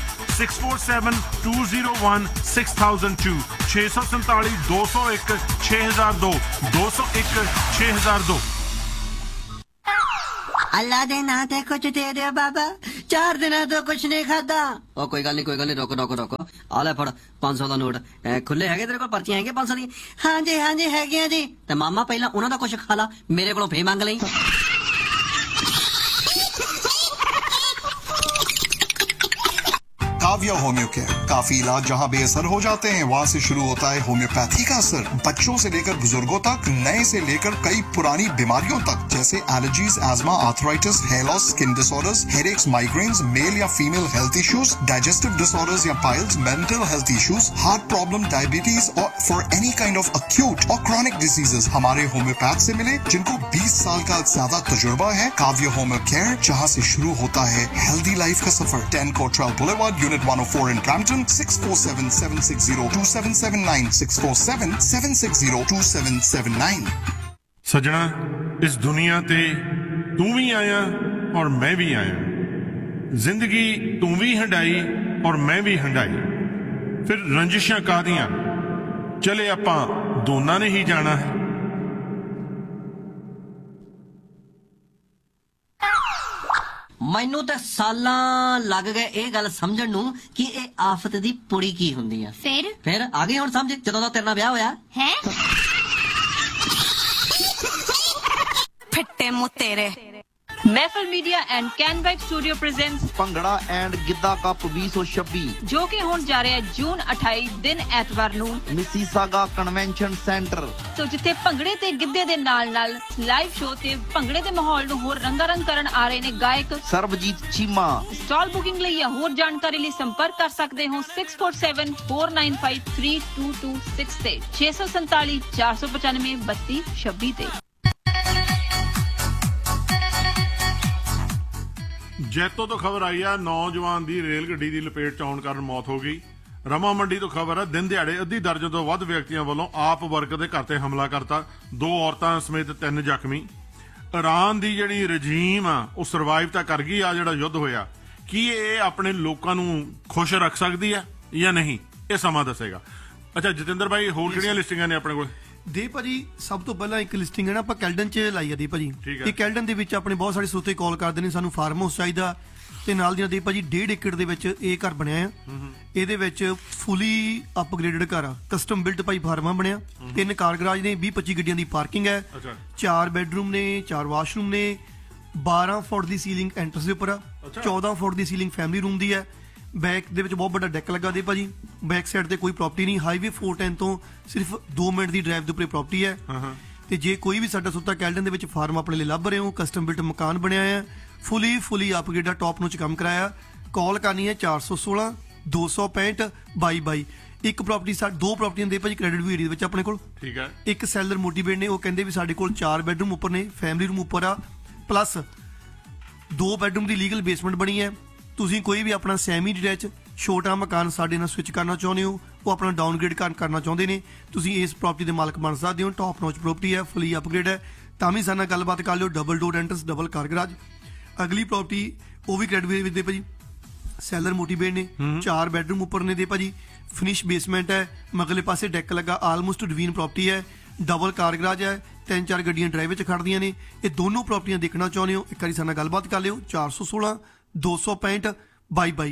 6472016002 647 201 6002 201 6002। अल्लाह दे ना ते कुछ दे दे बाबा, 4 दिनों तो कुछ नहीं खाता। ओ कोई गल नहीं रोको आ ले फड़ 500 ਦਾ ਨੋਟ। खुले है तेरे को पर्चियां है 500 दी? हाँ जी है जी। ते मामा पहला उन्हां दा कुछ खा ला, मेरे कोलों फे मंग लई। काव्या होम्यो केयर, काफी इलाज जहां बेअसर हो जाते हैं वहां से शुरू होता है होम्योपैथी का असर। बच्चों से लेकर बुजुर्गों तक, नए से लेकर कई पुरानी बीमारियों तक, जैसे allergies, ESMA, arthritis, hair loss, skin disorders, headaches, migraines, mail या female health issues, digestive disorders या piles, mental health issues, heart problem, diabetes और for any kind of acute और क्रॉनिक डिजीजेस हमारे होम्योपैथ से मिले, जिनको 20 साल का ज्यादा तजुर्बा है। काव्या होम्यो केयर, जहां से शुरू होता है हेल्दी लाइफ का सफर। 10 कोटराल बुलेवार्ड, यूनिट 104 in Brampton, 6477602779 6477602779। सजना, इस दुनिया ते तू भी आया और मैं भी आया, जिंदगी तू भी हंडाई और मैं भी हंडाई, फिर रंजिशां कादियां, चले आपां दोनां ने ही जाना है। ਮੈਨੂੰ ਤਾਂ ਸਾਲਾਂ ਲੱਗ ਗਏ ਇਹ ਗੱਲ ਸਮਝਣ ਨੂੰ ਕਿ ਇਹ ਆਫਤ ਦੀ ਪੁੜੀ ਕੀ ਹੁੰਦੀ ਆ। ਫਿਰ ਆ ਗਈ ਹੁਣ ਸਮਝ, ਜਦੋਂ ਦਾ ਤੇਰੇ ਨਾਲ ਵਿਆਹ ਹੋਇਆ ਹੈ। ਫੱਟੇ ਮੂੰਹ ਤੇਰੇ। महफिल media and can vibe studio presents bhangra and Giddha cup 2026 जो कि होण जा रहा है जून 28 दिन ਐਤਵਾਰ ਨੂੰ ਮਿਸੀਸਾਗਾ ਕਨਵੈਨਸ਼ਨ ਸੈਂਟਰ। तो ਜਿੱਥੇ ਭੰਗੜੇ ਤੇ ਗਿੱਧੇ ਦੇ ਨਾਲ ਲਾਈਵ ਸ਼ੋਅ ਤੇ ਭੰਗੜੇ ਦੇ ਮਾਹੌਲ ਨੂੰ ਹੋਰ ਰੰਗਾਰੰਗ ਕਰਨ ਆ ਰਹੇ ਨੇ ਗਾਇਕ ਸਰਬਜੀਤ ਚੀਮਾ। ਸਟਾਲ ਬੁਕਿੰਗ ਲਈ ਜਾਂ ਹੋਰ ਜਾਣਕਾਰੀ ਲਈ ਸੰਪਰਕ ਕਰ ਸਕਦੇ ਹੋ 6474953226 ਤੇ 647 495 3226 ਤੇ। ਜੈਤੋ ਤੋਂ ਖਬਰ ਆਈ ਆ, ਨੌਜਵਾਨ ਦੀ ਰੇਲ ਗੱਡੀ ਦੀ ਲਪੇਟ ਚ ਆਉਣ ਕਾਰਨ ਮੌਤ ਹੋ ਗਈ। ਰਮਾ ਮੰਡੀ ਤੋਂ ਖਬਰ ਆ, ਦਿਨ ਦਿਹਾੜੇ ਅੱਧੀ ਦਰਜਨ ਤੋਂ ਵੱਧ ਵਿਅਕਤੀਆਂ ਵੱਲੋਂ ਆਪ ਵਰਗ ਦੇ ਘਰ ਤੇ ਹਮਲਾ ਕਰਤਾ, 2 ਔਰਤਾਂ ਸਮੇਤ 3 ਜ਼ਖਮੀ। ਇਰਾਨ ਦੀ ਜਿਹੜੀ ਰਜੀਮ ਆ ਉਹ ਸਰਵਾਈਵ ਤਾਂ ਕਰ ਗਈ ਆ ਜਿਹੜਾ ਯੁੱਧ ਹੋਇਆ, ਕੀ ਇਹ ਆਪਣੇ ਲੋਕਾਂ ਨੂੰ ਖੁਸ਼ ਰੱਖ ਸਕਦੀ ਆ ਜਾਂ ਨਹੀਂ, ਇਹ ਸਮਾਂ ਦੱਸੇਗਾ। ਅੱਛਾ ਜਤਿੰਦਰ ਭਾਈ, ਹੋਰ ਕਿਹੜੀਆਂ ਲਿਸਟਿੰਗਾਂ ਨੇ ਆਪਣੇ ਕੋਲ? ਦੇ ਭਾਜੀ ਸਭ ਤੋਂ ਪਹਿਲਾਂ ਇੱਕ ਲਿਸਟਿੰਗ ਹੈ ਨਾ, ਆਪਾਂ ਕੈਲਡਨ ਚ ਲਾਈ ਆ ਦੇ ਭਾਜੀ। ਇਹ ਕੈਲਡਨ ਦੇ ਵਿੱਚ ਆਪਣੇ ਬਹੁਤ ਸਾਰੇ ਸਰੋਤੇ ਕਾਲ ਕਰਦੇ ਨੇ, ਸਾਨੂੰ ਫਾਰਮ ਹਾਊਸ ਚਾਹੀਦਾ, ਤੇ ਨਾਲ ਦੀ ਨਾਲ ਦੇ ਭਾਜੀ 1.5 ਏਕੜ ਦੇ ਵਿੱਚ ਇਹ ਘਰ ਬਣਿਆ ਆ। ਇਹਦੇ ਵਿੱਚ ਫੁੱਲੀ ਅਪਗ੍ਰੇਡਡ ਘਰ ਆ, ਕਸਟਮ ਬਿਲਟ ਭਾਈ ਫਾਰਮਾ ਬਣਿਆ, 3 ਕਾਰ ਗਰਾਜ ਨੇ, 20-25 ਗੱਡੀਆਂ ਦੀ ਪਾਰਕਿੰਗ ਹੈ, 4 ਬੈਡਰੂਮ ਨੇ, 4 ਵਾਸ਼ਰੂਮ ਨੇ, 12 ਫੁੱਟ ਦੀ ਸੀਲਿੰਗ ਐਂਟਰਸ ਦੇ ਉੱਪਰ ਆ, 14 ਫੁੱਟ ਦੀ ਸੀਲਿੰਗ ਫੈਮਿਲੀ ਰੂਮ ਦੀ ਹੈ। ਬੈਕ ਦੇ ਵਿੱਚ ਬਹੁਤ ਵੱਡਾ ਡੈਕ ਲੱਗਾ ਦੇ ਭਾਜੀ, ਬੈਕ ਸਾਈਡ ਤੇ ਕੋਈ ਪ੍ਰਾਪਰਟੀ ਨਹੀਂ, ਹਾਈਵੇ 410 ਤੋਂ ਸਿਰਫ 2 ਮਿੰਟ ਦੀ ਡਰਾਈਵ ਦੇ ਉੱਪਰ ਪ੍ਰਾਪਰਟੀ ਹੈ। ਤੇ ਜੇ ਕੋਈ ਵੀ ਸਾਡਾ ਸੁੱਤਾ ਕੈਲਡਨ ਦੇ ਵਿੱਚ ਫਾਰਮ ਆਪਣੇ ਲਈ ਲੱਭ ਰਹੇ ਹੋ, ਕਸਟਮ ਬਿਲਟ ਮਕਾਨ ਬਣਿਆ ਹੈ, ਫੁੱਲੀ ਅਪਗ੍ਰੇਡ ਟੌਪ ਨੂੰ ਚ ਕੰਮ ਕਰਾਇਆ, ਕਾਲ ਕਰਨੀ ਹੈ 416 265 2222। ਇੱਕ ਪ੍ਰਾਪਰਟੀ 2 ਪ੍ਰਾਪਰਟੀਆਂ ਦੇ ਭਾਜੀ ਕ੍ਰੈਡਿਟ ਵੀ ਏਰੀਆ ਵਿੱਚ ਆਪਣੇ ਕੋਲ। ਠੀਕ ਹੈ। ਇੱਕ ਸੈਲਰ ਮੋਟੀਵੇਟ ਨੇ, ਉਹ ਕਹਿੰਦੇ ਵੀ ਸਾਡੇ ਕੋਲ 4 ਬੈਡਰੂਮ ਉੱਪਰ ਨੇ, ਫੈਮਿਲੀ ਰੂਮ ਉੱਪਰ ਆ, ਪਲੱਸ 2 ਬੈਡਰੂਮ ਦੀ ਲੀਗਲ ਬੇਸਮੈਂਟ ਬਣੀ ਹੈ। ਤੁਸੀਂ ਕੋਈ ਵੀ ਆਪਣਾ ਸੈਮੀ ਡਿਟੈਚ ਛੋਟਾ ਮਕਾਨ ਸਾਡੇ ਨਾਲ ਸਵਿਚ ਕਰਨਾ ਚਾਹੁੰਦੇ ਹੋ, ਉਹ ਆਪਣਾ ਡਾਊਨਗ੍ਰੇਡ ਕਰਨਾ ਚਾਹੁੰਦੇ ਨੇ, ਤੁਸੀਂ ਇਸ ਪ੍ਰਾਪਰਟੀ ਦੇ ਮਾਲਕ ਬਣ ਸਕਦੇ ਹੋ। ਟੌਪ ਨੌਚ ਪ੍ਰਾਪਰਟੀ ਹੈ, ਫੁੱਲੀ ਅਪਗ੍ਰੇਡ ਹੈ, ਤਾਂ ਵੀ ਸਾਡੇ ਨਾਲ ਗੱਲਬਾਤ ਕਰ ਲਿਓ। ਡਬਲ ਡੋਰ ਐਂਟਰਸ, ਡਬਲ ਕਾਰ ਗਰਾਜ। ਅਗਲੀ ਪ੍ਰਾਪਰਟੀ ਉਹ ਵੀ ਕ੍ਰੈਡਿਟ ਵੀ ਦੇ ਭਾਜੀ, ਸੈਲਰ ਮੋਟੀਵੇਟ ਨੇ, 4 ਬੈਡਰੂਮ ਉੱਪਰ ਨੇ ਦੇ ਭਾਜੀ, ਫਿਨਿਸ਼ ਬੇਸਮੈਂਟ ਹੈ, ਮਗਲੇ ਪਾਸੇ ਡੈਕ ਲੱਗਾ, ਆਲਮੋਸਟ ਡਿਵੀਨ ਪ੍ਰਾਪਰਟੀ ਹੈ, ਡਬਲ ਕਾਰ ਗਰਾਜ ਹੈ, 3-4 ਗੱਡੀਆਂ ਡਰਾਈਵ ਵਿੱਚ ਖੜਦੀਆਂ ਨੇ। ਇਹ ਦੋਨੋਂ ਪ੍ਰਾਪਰਟੀਆਂ ਦੇਖਣਾ ਚਾਹੁੰਦੇ ਹੋ, ਇੱਕ ਵਾਰੀ ਸਾਡੇ ਨਾਲ ਗੱਲਬਾਤ ਕਰ ਲਿਓ 416 265 2222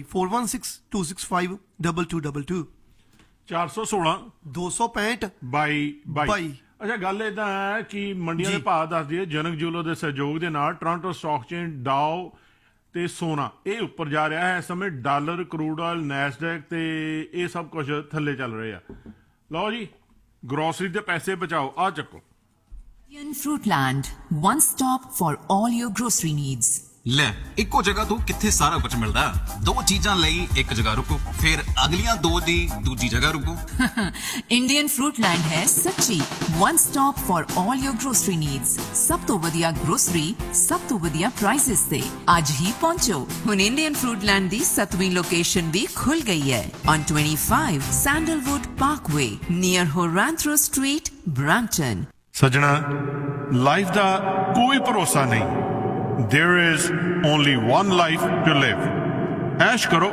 4162652222 416 265 2222। ਅੱਛਾ ਗੱਲ ਇਦਾਂ ਹੈ ਕਿ ਮੰਡੀਆਂ ਦੇ ਭਾਅ ਦੱਸ ਦਈਏ, ਜਨਕ ਜੂਲਰ ਦੇ ਸਹਿਯੋਗ ਦੇ ਨਾਲ ਟੋਰਾਂਟੋ ਸਟਾਕ ਚੇਨ, ਡਾਓ ਤੇ ਸੋਨਾ ਇਹ ਉੱਪਰ ਜਾ ਰਿਹਾ ਹੈ ਇਸ ਸਮੇਂ। ਡਾਲਰ, ਕਰੂਡ ਆਇਲ, ਨੈਸਡੈਕ ਤੇ ਇਹ ਸਭ ਕੁਝ ਥੱਲੇ ਚੱਲ ਰਹੇ ਆ। ਲਓ ਜੀ, ਗਰੋਸਰੀ ਦੇ ਪੈਸੇ ਬਚਾਓ, ਆ ਚੱਕੋ। Fruitland, one stop for all your grocery needs. ਲੈ ਇੱਕੋ ਜਗ੍ਹਾ ਤੋਂ ਕਿੱਥੇ ਸਾਰਾ ਕੁਝ ਮਿਲਦਾ। 2 ਚੀਜ਼ਾਂ ਲਈ ਇੱਕ ਜਗ੍ਹਾ ਰੁਕੋ, ਫਿਰ ਅਗਲੀਆਂ 2 ਦੀ ਦੂਜੀ ਜਗ੍ਹਾ ਰੁਕੋ। ਇੰਡੀਅਨ ਫਰੂਟਲੈਂਡ ਹੈ ਸੱਚੀ one stop for all your grocery needs. ਸਭ ਤੋਂ ਵਧੀਆ ਗਰੋਸਰੀ ਸਭ ਤੋਂ ਵਧੀਆ ਪ੍ਰਾਈसेस ਤੇ ਅੱਜ ਹੀ ਪਹੁੰਚੋ। ਹੁਣ ਇੰਡੀਅਨ ਫਰੂਟਲੈਂਡ ਦੀ 7ਵੀਂ ਲੋਕੇਸ਼ਨ ਵੀ ਖੁੱਲ ਗਈ ਹੈ on 25 sandalwood Parkway near ਹੋਰਾਂਥਰੋ street Brampton. ਸੱਜਣਾ, ਲਾਈਫ ਦਾ ਕੋਈ ਭਰੋਸਾ ਨਹੀਂ। There is only one life to live. ऐश करो।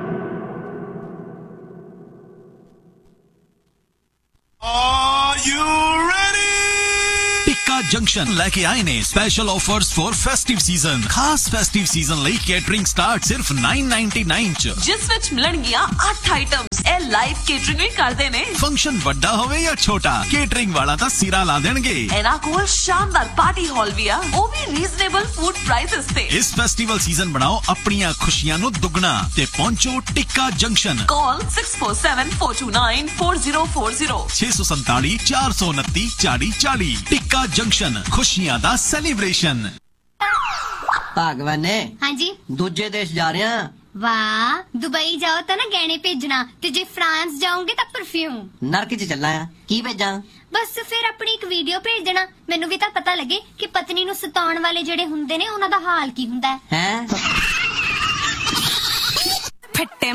Are you ready? Tikka junction लेके आए ने special offers for festive season. खास फेस्टिव सीजन ਲਈ ਕੇਟਰਿੰਗ ਸਟਾਰਟ ਸਿਰਫ 999 ਚ, ਜਿਸ ਵਿੱਚ ਮਿਲਣਗੀਆਂ 8 ਆਈਟਮਸ। ਇਹ ਲਾਈਵ ਕੇਟਰਿੰਗ ਵੀ ਕਰਦੇ ਨੇ। ਫੰਕਸ਼ਨ ਵੱਡਾ ਹੋਵੇ ਜਾਂ ਛੋਟਾ, ਕੇਟਰਿੰਗ ਵਾਲਾ ਤਾਂ ਸਿਰਾ ਲਾ ਦੇਣਗੇ। ਇਹਨਾਂ ਕੋਲ ਸ਼ਾਨਦਾਰ ਪਾਰਟੀ ਹਾਲ ਵੀ ਆ, ਉਹ ਵੀ ਰੀਜ਼ਨੇਬਲ ਫੂਡ ਪ੍ਰਾਈसेस ਤੇ। ਇਸ ਫੈਸਟੀਵਲ ਸੀਜ਼ਨ ਬਣਾਓ ਆਪਣੀਆਂ ਖੁਸ਼ੀਆਂ ਨੂੰ ਦੁੱਗਣਾ ਤੇ ਪਹੁੰਚੋ ਟਿੱਕਾ ਜੰਕਸ਼ਨ। ਕਾਲ 6474294040 647 429 4040। ਟਿੱਕਾ ਜੰਕਸ਼ਨ, ਖੁਸ਼ੀਆਂ ਦਾ ਸੈਲੀਬ੍ਰੇਸ਼ਨ। ਭਗਵਾਨ ਨੇ ਹਾਂਜੀ ਦੂਜੇ ਦੇਸ਼ ਜਾ ਰਹੇ ਆ। ਵਾਹ, ਦੁਬਈ ਜਾਓ ਤਾਂ ਨਾ ਗਹਿਣੇ ਭੇਜਣਾ, ਤੇ ਜੇ ਫਰਾਂਸ ਜਾਓਗੇ ਤਾਂ ਪਰਫਿਊਮ। ਨਰਕ 'ਚ ਚੱਲਾਂ ਆ, ਕੀ ਭੇਜਾਂ? ਬਸ ਫਿਰ ਆਪਣੀ ਇੱਕ ਵੀਡੀਓ ਭੇਜ ਦੇਣਾ, ਮੈਨੂੰ ਵੀ ਤਾਂ ਪਤਾ ਲੱਗੇ ਕਿ ਪਤਨੀ ਨੂੰ ਸਤਾਉਣ ਵਾਲੇ ਜਿਹੜੇ ਹੁੰਦੇ ਨੇ ਉਹਨਾਂ ਦਾ ਹਾਲ ਕੀ ਹੁੰਦਾ ਹੈ। ਹੈ ਫੱਟੇ